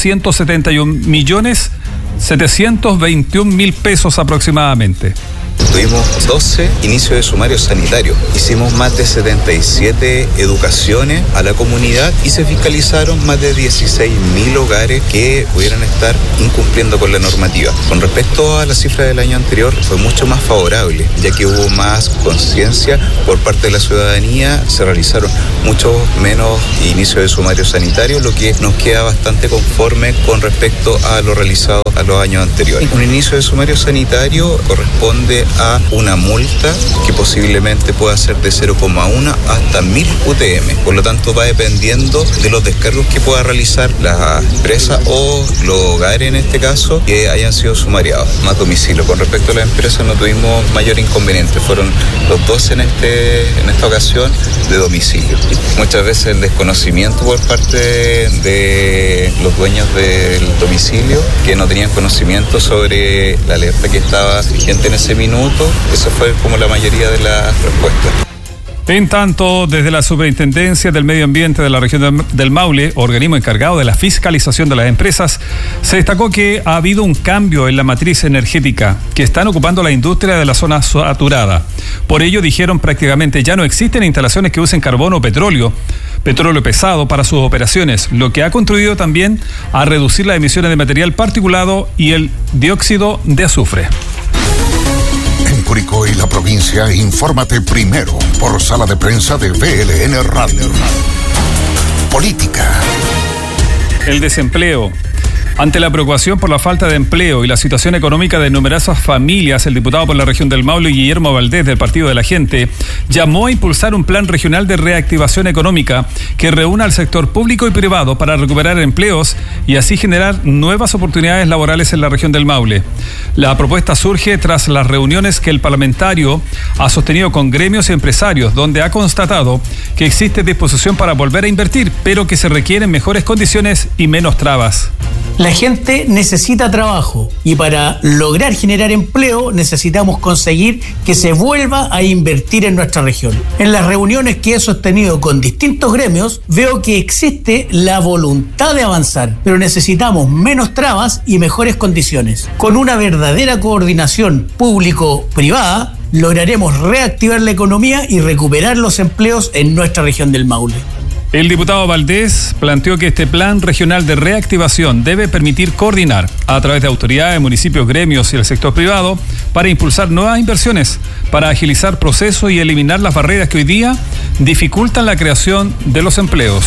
171.721.000 pesos aproximadamente. Tuvimos 12 inicios de sumario sanitario, hicimos más de 77 educaciones a la comunidad y se fiscalizaron más de 16.000 hogares que pudieran estar incumpliendo con la normativa. Con respecto a la cifra del año anterior, fue mucho más favorable, ya que hubo más conciencia por parte de la ciudadanía, se realizaron mucho menos inicios de sumario sanitario, lo que nos queda bastante conforme con respecto a lo realizado a los años anteriores. Un inicio de sumario sanitario corresponde a una multa que posiblemente pueda ser de 0,1 hasta 1.000 UTM. Por lo tanto, va dependiendo de los descargos que pueda realizar la empresa o los hogares, en este caso, que hayan sido sumariados, más domicilio. Con respecto a la empresa no tuvimos mayor inconveniente, fueron los 12 en esta ocasión de domicilio. Muchas veces el desconocimiento por parte de los dueños del domicilio, que no tenían conocimiento sobre la alerta que estaba vigente en ese minuto. Esa fue como la mayoría de las respuestas. En tanto, desde la Superintendencia del Medio Ambiente de la región del Maule, organismo encargado de la fiscalización de las empresas, se destacó que ha habido un cambio en la matriz energética que están ocupando la industria de la zona saturada. Por ello, dijeron, prácticamente ya no existen instalaciones que usen carbón o petróleo pesado para sus operaciones, lo que ha contribuido también a reducir las emisiones de material particulado y el dióxido de azufre. En Curicó y la provincia, infórmate primero por Sala de Prensa de BLN Radio. Política. El desempleo. Ante la preocupación por la falta de empleo y la situación económica de numerosas familias, el diputado por la región del Maule, Guillermo Valdés, del Partido de la Gente, llamó a impulsar un plan regional de reactivación económica que reúna al sector público y privado para recuperar empleos y así generar nuevas oportunidades laborales en la región del Maule. La propuesta surge tras las reuniones que el parlamentario ha sostenido con gremios y empresarios, donde ha constatado que existe disposición para volver a invertir, pero que se requieren mejores condiciones y menos trabas. La gente necesita trabajo y para lograr generar empleo necesitamos conseguir que se vuelva a invertir en nuestra región. En las reuniones que he sostenido con distintos gremios veo que existe la voluntad de avanzar, pero necesitamos menos trabas y mejores condiciones. Con una verdadera coordinación público-privada lograremos reactivar la economía y recuperar los empleos en nuestra región del Maule. El diputado Valdés planteó que este plan regional de reactivación debe permitir coordinar a través de autoridades, municipios, gremios y el sector privado para impulsar nuevas inversiones, para agilizar procesos y eliminar las barreras que hoy día dificultan la creación de los empleos.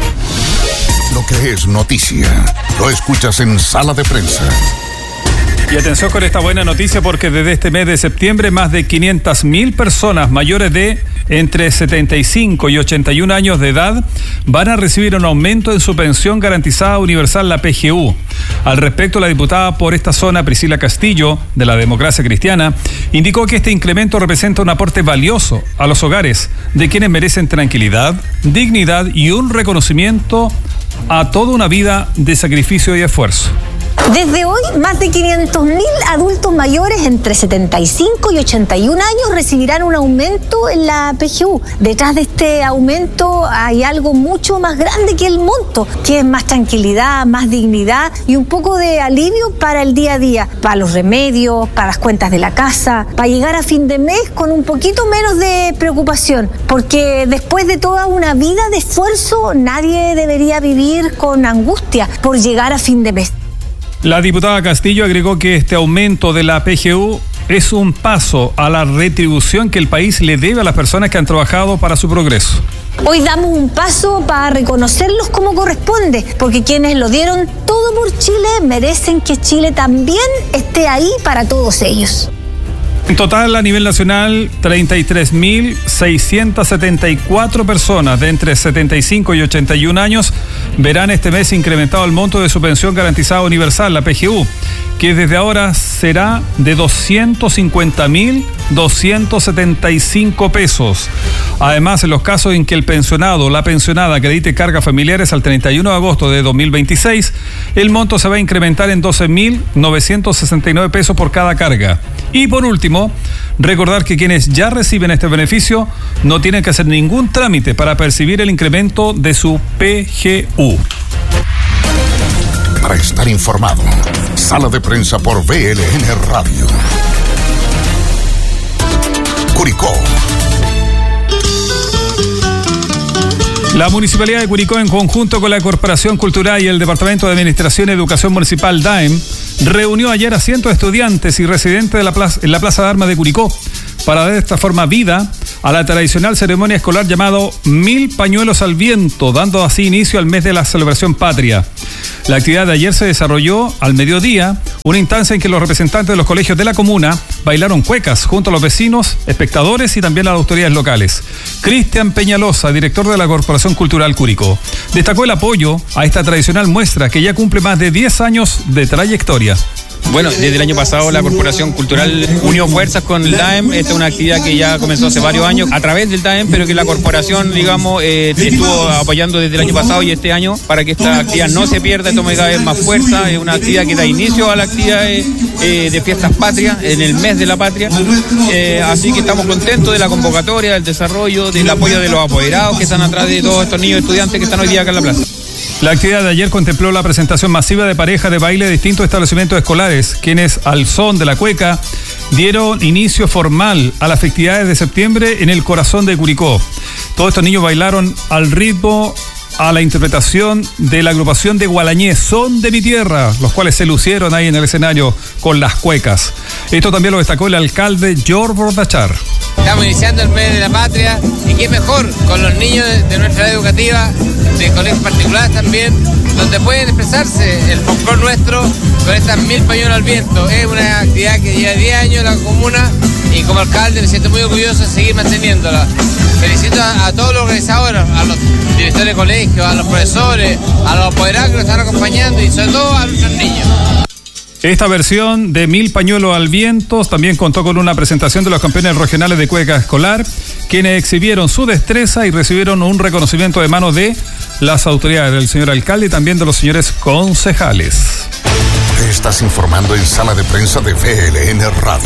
Lo que es noticia, lo escuchas en Sala de Prensa. Y atención con esta buena noticia porque desde este mes de septiembre más de 500.000 personas mayores de entre 75 y 81 años de edad van a recibir un aumento en su pensión garantizada universal, la PGU. Al respecto, la diputada por esta zona, Priscila Castillo, de la Democracia Cristiana, indicó que este incremento representa un aporte valioso a los hogares de quienes merecen tranquilidad, dignidad y un reconocimiento a toda una vida de sacrificio y esfuerzo. Desde hoy, más de 500.000 adultos mayores entre 75 y 81 años recibirán un aumento en la PGU. Detrás de este aumento hay algo mucho más grande que el monto, que es más tranquilidad, más dignidad y un poco de alivio para el día a día, para los remedios, para las cuentas de la casa, para llegar a fin de mes con un poquito menos de preocupación, porque después de toda una vida de esfuerzo, nadie debería vivir con angustia por llegar a fin de mes. La diputada Castillo agregó que este aumento de la PGU es un paso a la retribución que el país le debe a las personas que han trabajado para su progreso. Hoy damos un paso para reconocerlos como corresponde, porque quienes lo dieron todo por Chile merecen que Chile también esté ahí para todos ellos. En total, a nivel nacional, 33.674 personas de entre 75 y 81 años verán este mes incrementado el monto de su pensión garantizada universal, la PGU, que desde ahora será de 250.275 pesos. Además, en los casos en que el pensionado o la pensionada acredite cargas familiares al 31 de agosto de 2026, el monto se va a incrementar en 12.969 pesos por cada carga. Y por último, recordar que quienes ya reciben este beneficio no tienen que hacer ningún trámite para percibir el incremento de su PGU. Para estar informado, Sala de Prensa por BLN Radio. Curicó. La Municipalidad de Curicó, en conjunto con la Corporación Cultural y el Departamento de Administración y Educación Municipal DAEM, reunió ayer a cientos de estudiantes y residentes de en la Plaza de Armas de Curicó para dar de esta forma vida a la tradicional ceremonia escolar llamado 1000 pañuelos al viento, dando así inicio al mes de la celebración patria. La actividad de ayer se desarrolló al mediodía, una instancia en que los representantes de los colegios de la comuna bailaron cuecas junto a los vecinos, espectadores y también a las autoridades locales. Cristian Peñalosa, director de la Corporación Cultural Curicó, destacó el apoyo a esta tradicional muestra que ya cumple más de 10 años de trayectoria. Bueno, desde el año pasado la Corporación Cultural unió fuerzas con el DAEM. Esta es una actividad que ya comenzó hace varios años a través del DAEM, pero que la corporación, digamos, estuvo apoyando desde el año pasado y este año para que esta actividad no se pierda, tome cada vez más fuerza. Es una actividad que da inicio a la actividad de fiestas patrias, en el mes de la patria. Así que estamos contentos de la convocatoria, del desarrollo, del apoyo de los apoderados que están atrás de todos estos niños estudiantes que están hoy día acá en la plaza. La actividad de ayer contempló la presentación masiva de parejas de baile de distintos establecimientos escolares, quienes al son de la cueca dieron inicio formal a las festividades de septiembre en el corazón de Curicó. Todos estos niños bailaron al ritmo, a la interpretación de la agrupación de Gualañé, Son de mi Tierra, los cuales se lucieron ahí en el escenario con las cuecas. Esto también lo destacó el alcalde George Bordachar. Estamos iniciando el mes de la patria y qué mejor con los niños de nuestra red educativa, de colegios particulares también, donde pueden expresarse el folclore nuestro con estas 1000 pañuelos al viento. Es una actividad que lleva 10 años en la comuna y como alcalde me siento muy orgulloso de seguir manteniéndola. Felicito a todos los organizadores, a los directores de colegios, a los profesores, a los apoderados que nos están acompañando y sobre todo a nuestros niños. Esta versión de 1000 pañuelos al viento también contó con una presentación de los campeones regionales de cueca escolar, quienes exhibieron su destreza y recibieron un reconocimiento de manos de las autoridades, del señor alcalde y también de los señores concejales. Te estás informando en Sala de Prensa de BLN Radio.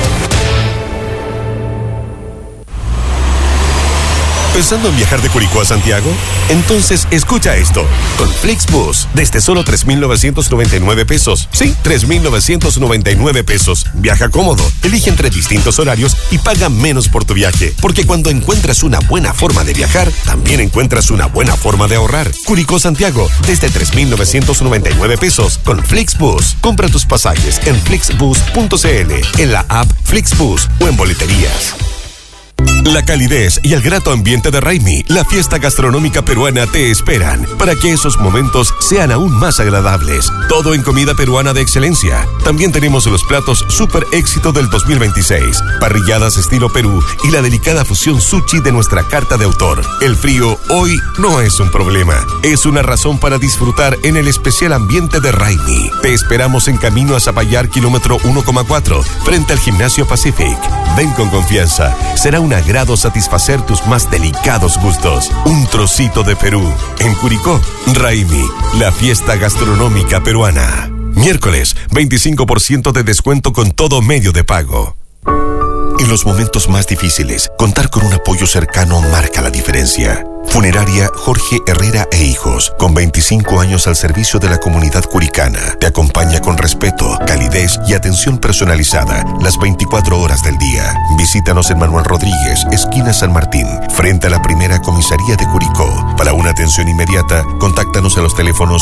¿Pensando en viajar de Curicó a Santiago? Entonces escucha esto. Con Flixbus, desde solo 3.999 pesos. Sí, 3.999 pesos. Viaja cómodo, elige entre distintos horarios y paga menos por tu viaje. Porque cuando encuentras una buena forma de viajar, también encuentras una buena forma de ahorrar. Curicó Santiago, desde 3.999 pesos. Con Flixbus, compra tus pasajes en flixbus.cl, en la app Flixbus o en boleterías. La calidez y el grato ambiente de Raimi, la fiesta gastronómica peruana, te esperan para que esos momentos sean aún más agradables. Todo en comida peruana de excelencia. También tenemos los platos super éxito del 2026, parrilladas estilo Perú y la delicada fusión sushi de nuestra carta de autor. El frío hoy no es un problema, es una razón para disfrutar en el especial ambiente de Raimi. Te esperamos en camino a Zapallar, kilómetro 1,4, frente al Gimnasio Pacific. Ven con confianza, será un agrado satisfacer tus más delicados gustos. Un trocito de Perú. En Curicó, Raimi, la fiesta gastronómica peruana. Miércoles, 25% de descuento con todo medio de pago. En los momentos más difíciles, contar con un apoyo cercano marca la diferencia. Funeraria Jorge Herrera e Hijos, con 25 años al servicio de la comunidad curicana. Te acompaña con respeto, calidez y atención personalizada las 24 horas del día. Visítanos en Manuel Rodríguez, esquina San Martín, frente a la primera comisaría de Curicó. Para una atención inmediata, contáctanos a los teléfonos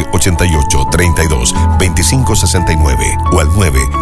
988-32-2569 o al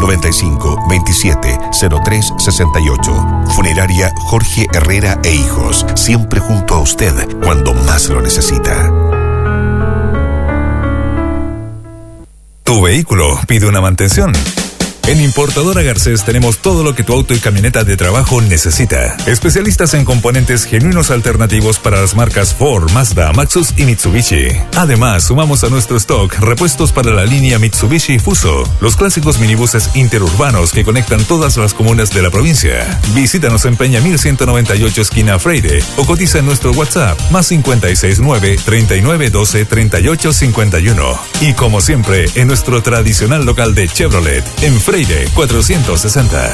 995-27-0368. Funeraria Jorge Herrera e Hijos, siempre junto a usted cuando más lo necesita. Tu vehículo pide una mantención. En Importadora Garcés tenemos todo lo que tu auto y camioneta de trabajo necesita. Especialistas en componentes genuinos alternativos para las marcas Ford, Mazda, Maxus y Mitsubishi. Además, sumamos a nuestro stock repuestos para la línea Mitsubishi Fuso, los clásicos minibuses interurbanos que conectan todas las comunas de la provincia. Visítanos en Peña 1198 esquina Freire o cotiza en nuestro WhatsApp +569 3912 3851. Y como siempre, en nuestro tradicional local de Chevrolet, en Freire 460.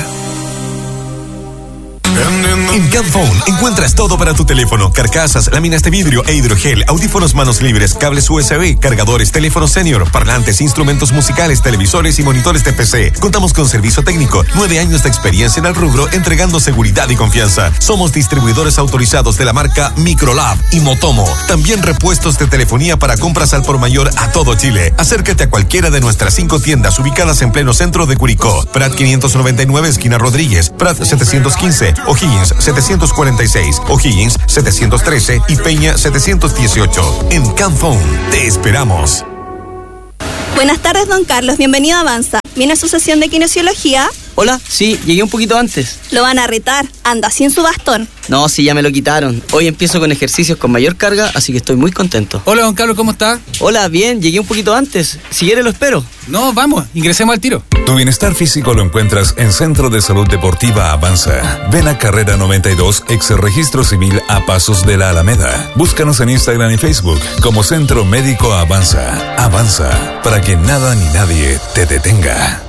En Camphone encuentras todo para tu teléfono: carcasas, láminas de vidrio e hidrogel, audífonos manos libres, cables USB, cargadores, teléfono senior, parlantes, instrumentos musicales, televisores y monitores de PC. Contamos con servicio técnico, 9 años de experiencia en el rubro, entregando seguridad y confianza. Somos distribuidores autorizados de la marca Microlab y Motomo. También repuestos de telefonía para compras al por mayor a todo Chile. Acércate a cualquiera de nuestras 5 tiendas ubicadas en pleno centro de Curicó: Prat 599 esquina Rodríguez, Prat 715, O'Higgins 746, O'Higgins 713 y Peña 718. En Camphone te esperamos. Buenas tardes, don Carlos. Bienvenido a Avanza. ¿Viene a su sesión de kinesiología? Hola, sí, llegué un poquito antes. Lo van a retar. Anda sin su bastón. No, sí, ya me lo quitaron. Hoy empiezo con ejercicios con mayor carga, así que estoy muy contento. Hola, don Carlos, ¿cómo está? Hola, bien, llegué un poquito antes. Si quiere lo espero. No, vamos, ingresemos al tiro. Tu bienestar físico lo encuentras en Centro de Salud Deportiva Avanza. Ven a Carrera 92, ex Registro Civil, a pasos de la Alameda. Búscanos en Instagram y Facebook como Centro Médico Avanza. Avanza, para que nada ni nadie te detenga.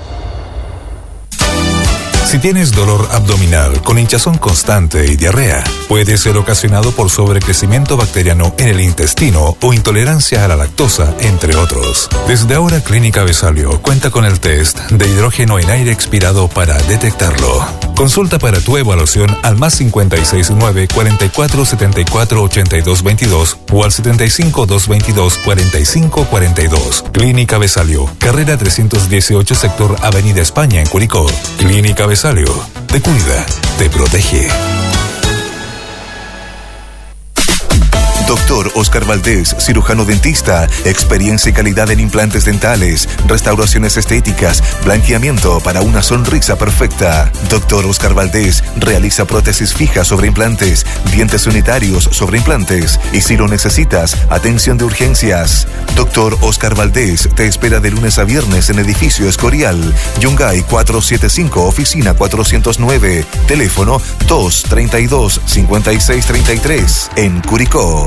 Si tienes dolor abdominal con hinchazón constante y diarrea, puede ser ocasionado por sobrecrecimiento bacteriano en el intestino o intolerancia a la lactosa, entre otros. Desde ahora, Clínica Besalio cuenta con el test de hidrógeno en aire expirado para detectarlo. Consulta para tu evaluación al +569 44 74 82 22 o al 75 222 45 42. Clínica Besalio, carrera 318, sector Avenida España, en Curicó. Clínica Besalio, te cuida, te protege. Doctor Oscar Valdés, cirujano dentista, experiencia y calidad en implantes dentales, restauraciones estéticas, blanqueamiento para una sonrisa perfecta. Doctor Oscar Valdés realiza prótesis fijas sobre implantes, dientes unitarios sobre implantes y, si lo necesitas, atención de urgencias. Doctor Oscar Valdés te espera de lunes a viernes en Edificio Escorial, Yungay 475, oficina 409, teléfono 232-5633, en Curicó.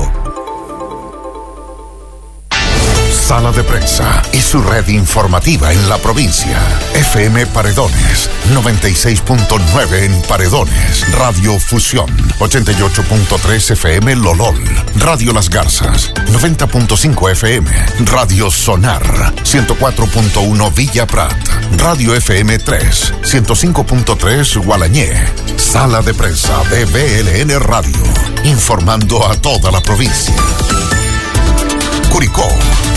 Sala de Prensa y su red informativa en la provincia. FM Paredones, 96.9 en Paredones. Radio Fusión, 88.3 FM Lolol. Radio Las Garzas, 90.5 FM. Radio Sonar, 104.1 Villa Prat. Radio FM 3, 105.3 Gualañé. Sala de Prensa de BLN Radio, informando a toda la provincia. Curicó.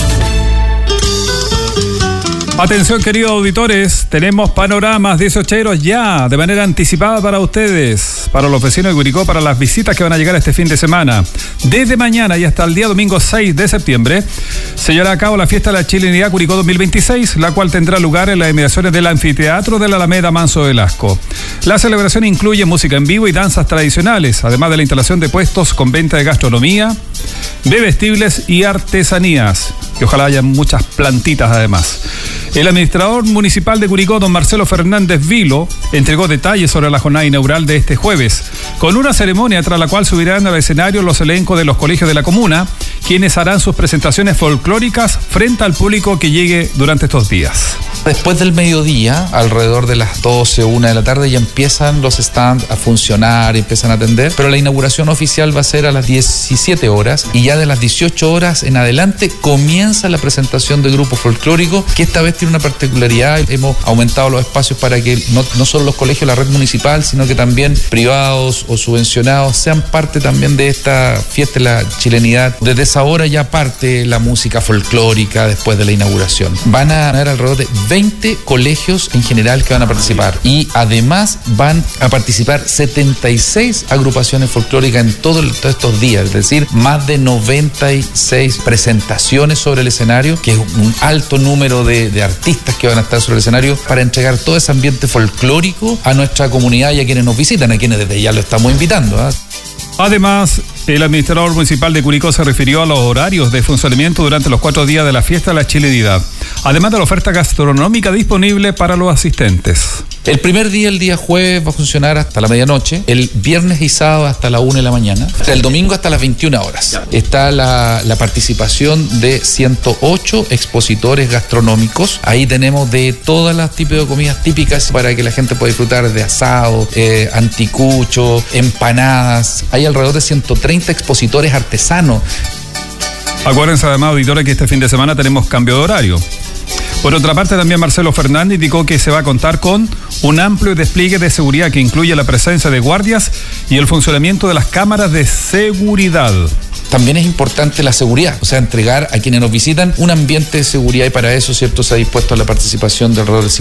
Atención, queridos auditores, tenemos panoramas 18 ya de manera anticipada para ustedes, para los vecinos de Curicó, para las visitas que van a llegar este fin de semana. Desde mañana y hasta el día domingo 6 de septiembre se llevará a cabo la Fiesta de la Chilenidad Curicó 2026, la cual tendrá lugar en las inmediaciones del anfiteatro de la Alameda Manso Velasco. La celebración incluye música en vivo y danzas tradicionales, además de la instalación de puestos con venta de gastronomía, bebestibles y artesanías, y ojalá haya muchas plantitas además. El administrador municipal de Curicó, don Marcelo Fernández Vilo, entregó detalles sobre la jornada inaugural de este jueves, con una ceremonia tras la cual subirán al escenario los elencos de los colegios de la comuna, quienes harán sus presentaciones folclóricas frente al público que llegue durante estos días. Después del mediodía, alrededor de las 12, 1 de la tarde, ya empiezan los stands a funcionar, empiezan a atender, pero la inauguración oficial va a ser a las 17 horas y ya de las 18 horas en adelante comienza la presentación de grupo folclórico, que esta vez tiene una particularidad. Hemos aumentado los espacios para que no solo los colegios de la red municipal, sino que también privados o subvencionados sean parte también de esta fiesta de la chilenidad. Desde esa hora ya parte la música folclórica después de la inauguración. Van a haber alrededor de 20 colegios en general que van a participar y además van a participar 76 agrupaciones folclóricas en todos estos días, es decir, más de 96 presentaciones sobre sobre el escenario, que es un alto número de artistas que van a estar sobre el escenario para entregar todo ese ambiente folclórico a nuestra comunidad y a quienes nos visitan, a quienes desde ya lo estamos invitando. Además, el administrador municipal de Curicó se refirió a los horarios de funcionamiento durante los 4 días de la fiesta de la chilenidad, además de la oferta gastronómica disponible para los asistentes. El primer día, el día jueves, va a funcionar hasta la medianoche, el viernes y sábado hasta la 1 de la mañana, el domingo hasta las 21 horas. Está la participación de 108 expositores gastronómicos. Ahí tenemos de todas las tipos de comidas típicas para que la gente pueda disfrutar de asado, anticucho, empanadas. Hay alrededor de 130 expositores artesanos. Acuérdense además, auditores, que este fin de semana tenemos cambio de horario. Por otra parte, también Marcelo Fernández indicó que se va a contar con un amplio despliegue de seguridad que incluye la presencia de guardias y el funcionamiento de las cámaras de seguridad. También es importante la seguridad, o sea, entregar a quienes nos visitan un ambiente de seguridad, y para eso, ¿cierto?, se ha dispuesto la participación de alrededor de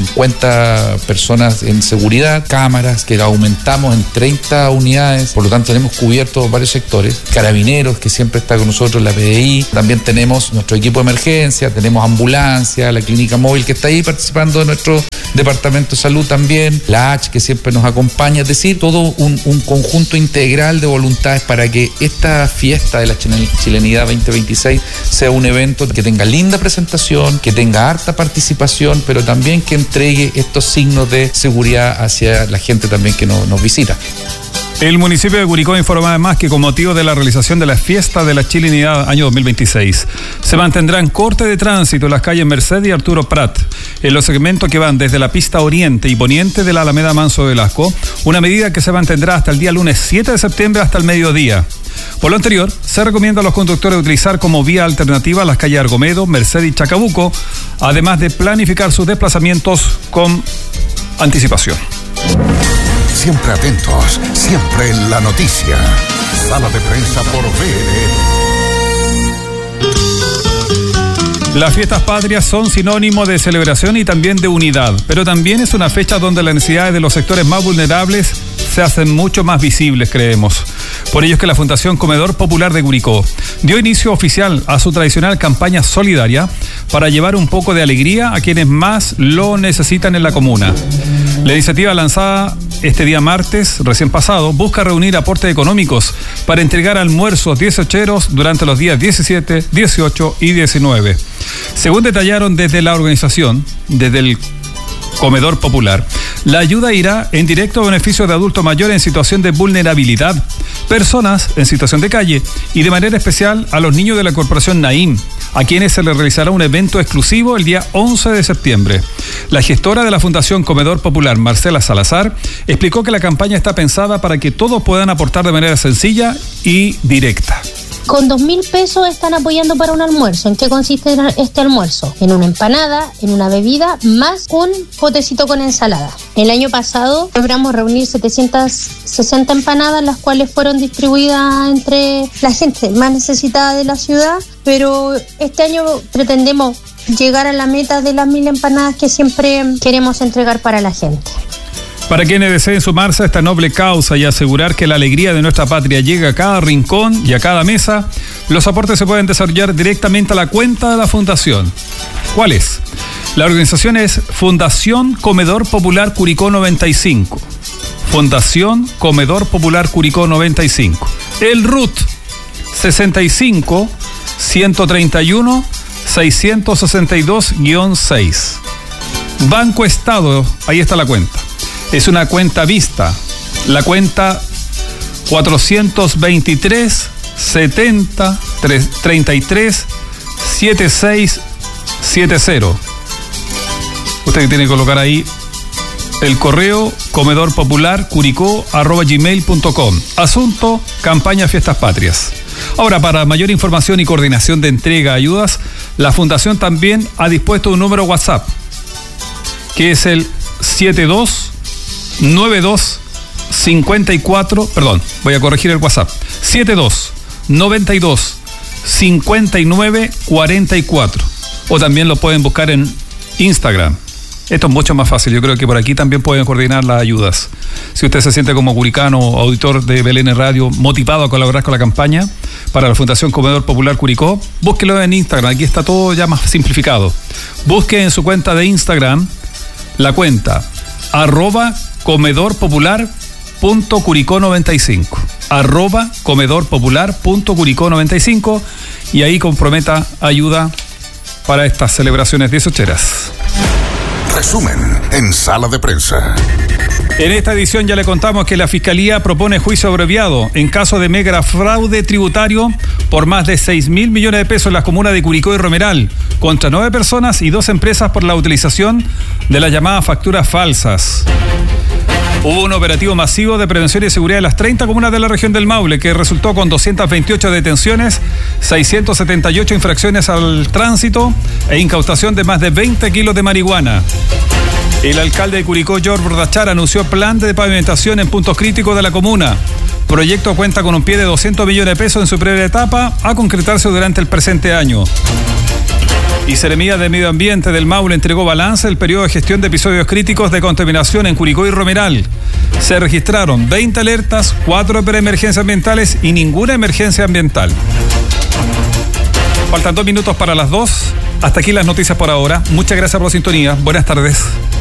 50 personas en seguridad, cámaras que aumentamos en 30 unidades, por lo tanto tenemos cubiertos varios sectores, carabineros que siempre está con nosotros, la PDI, también tenemos nuestro equipo de emergencia, tenemos ambulancia, la clínica móvil que está ahí participando de nuestro departamento de salud también, la H que siempre nos acompaña, es decir, todo un conjunto integral de voluntades para que esta fiesta de la Chilenidad 2026 sea un evento que tenga linda presentación, que tenga harta participación, pero también que entregue estos signos de seguridad hacia la gente también que nos visita. El municipio de Curicó informa además que con motivo de la realización de la fiesta de la Chilenidad año 2026 se mantendrán corte de tránsito en las calles Merced y Arturo Prat en los segmentos que van desde la pista oriente y poniente de la Alameda Manso Velasco, una medida que se mantendrá hasta el día lunes 7 de septiembre hasta el mediodía. Por lo anterior, se recomienda a los conductores utilizar como vía alternativa las calles Argomedo, Merced y Chacabuco, además de planificar sus desplazamientos con anticipación. Siempre atentos, siempre en la noticia. Sala de prensa por BNN. Las fiestas patrias son sinónimo de celebración y también de unidad, pero también es una fecha donde las necesidades de los sectores más vulnerables se hacen mucho más visibles, creemos. Por ello es que la Fundación Comedor Popular de Curicó dio inicio oficial a su tradicional campaña solidaria para llevar un poco de alegría a quienes más lo necesitan en la comuna. La iniciativa lanzada este día martes, recién pasado, busca reunir aportes económicos para entregar almuerzos 18eros durante los días 17, 18 y 19. Según detallaron desde la organización, desde el Comedor Popular, la ayuda irá en directo a beneficio de adultos mayores en situación de vulnerabilidad, personas en situación de calle y de manera especial a los niños de la Corporación Naim, a quienes se les realizará un evento exclusivo el día 11 de septiembre. La gestora de la Fundación Comedor Popular, Marcela Salazar, explicó que la campaña está pensada para que todos puedan aportar de manera sencilla y directa. Con 2.000 pesos están apoyando para un almuerzo. ¿En qué consiste este almuerzo? En una empanada, en una bebida, más un potecito con ensalada. El año pasado logramos reunir 760 empanadas, las cuales fueron distribuidas entre la gente más necesitada de la ciudad, pero este año pretendemos llegar a la meta de las 1.000 empanadas que siempre queremos entregar para la gente. Para quienes deseen sumarse a esta noble causa y asegurar que la alegría de nuestra patria llegue a cada rincón y a cada mesa, los aportes se pueden desarrollar directamente a la cuenta de la Fundación. ¿Cuál es? La organización es Fundación Comedor Popular Curicó 95. Fundación Comedor Popular Curicó 95. El RUT 65 131 662-6. Banco Estado, ahí está la cuenta. Es una cuenta vista. La cuenta 423 70 33 76 70. Usted tiene que colocar ahí el correo comedorpopularcuricó@gmail.com. Asunto: campaña Fiestas Patrias. Ahora, para mayor información y coordinación de entrega de ayudas, la Fundación también ha dispuesto un número WhatsApp, que es el 72-92-59-44. O también lo pueden buscar en Instagram. Esto es mucho más fácil. Yo creo que por aquí también pueden coordinar las ayudas. Si usted se siente como curicano o auditor de BLN Radio motivado a colaborar con la campaña, para la Fundación Comedor Popular Curicó. Búsquelo en Instagram, aquí está todo ya más simplificado. Busque en su cuenta de Instagram la cuenta @comedorpopular.curicó95 @comedorpopular.curicó95 y ahí comprometa ayuda para estas celebraciones 18eras. Resumen en Sala de Prensa. En esta edición ya le contamos que la Fiscalía propone juicio abreviado en caso de mega fraude tributario por más de 6.000 millones de pesos en las comunas de Curicó y Romeral, contra 9 personas y 2 empresas por la utilización de las llamadas facturas falsas. Hubo un operativo masivo de prevención y seguridad en las 30 comunas de la región del Maule, que resultó con 228 detenciones, 678 infracciones al tránsito e incautación de más de 20 kilos de marihuana. El alcalde de Curicó, George Bordachar, anunció plan de pavimentación en puntos críticos de la comuna. Proyecto cuenta con un pie de 200 millones de pesos en su primera etapa, a concretarse durante el presente año. Y Seremía de Medio Ambiente del Maule entregó balance del periodo de gestión de episodios críticos de contaminación en Curicó y Romeral. Se registraron 20 alertas, 4 preemergencias ambientales y ninguna emergencia ambiental. Faltan 2 minutos para las 2. Hasta aquí las noticias por ahora. Muchas gracias por la sintonía. Buenas tardes.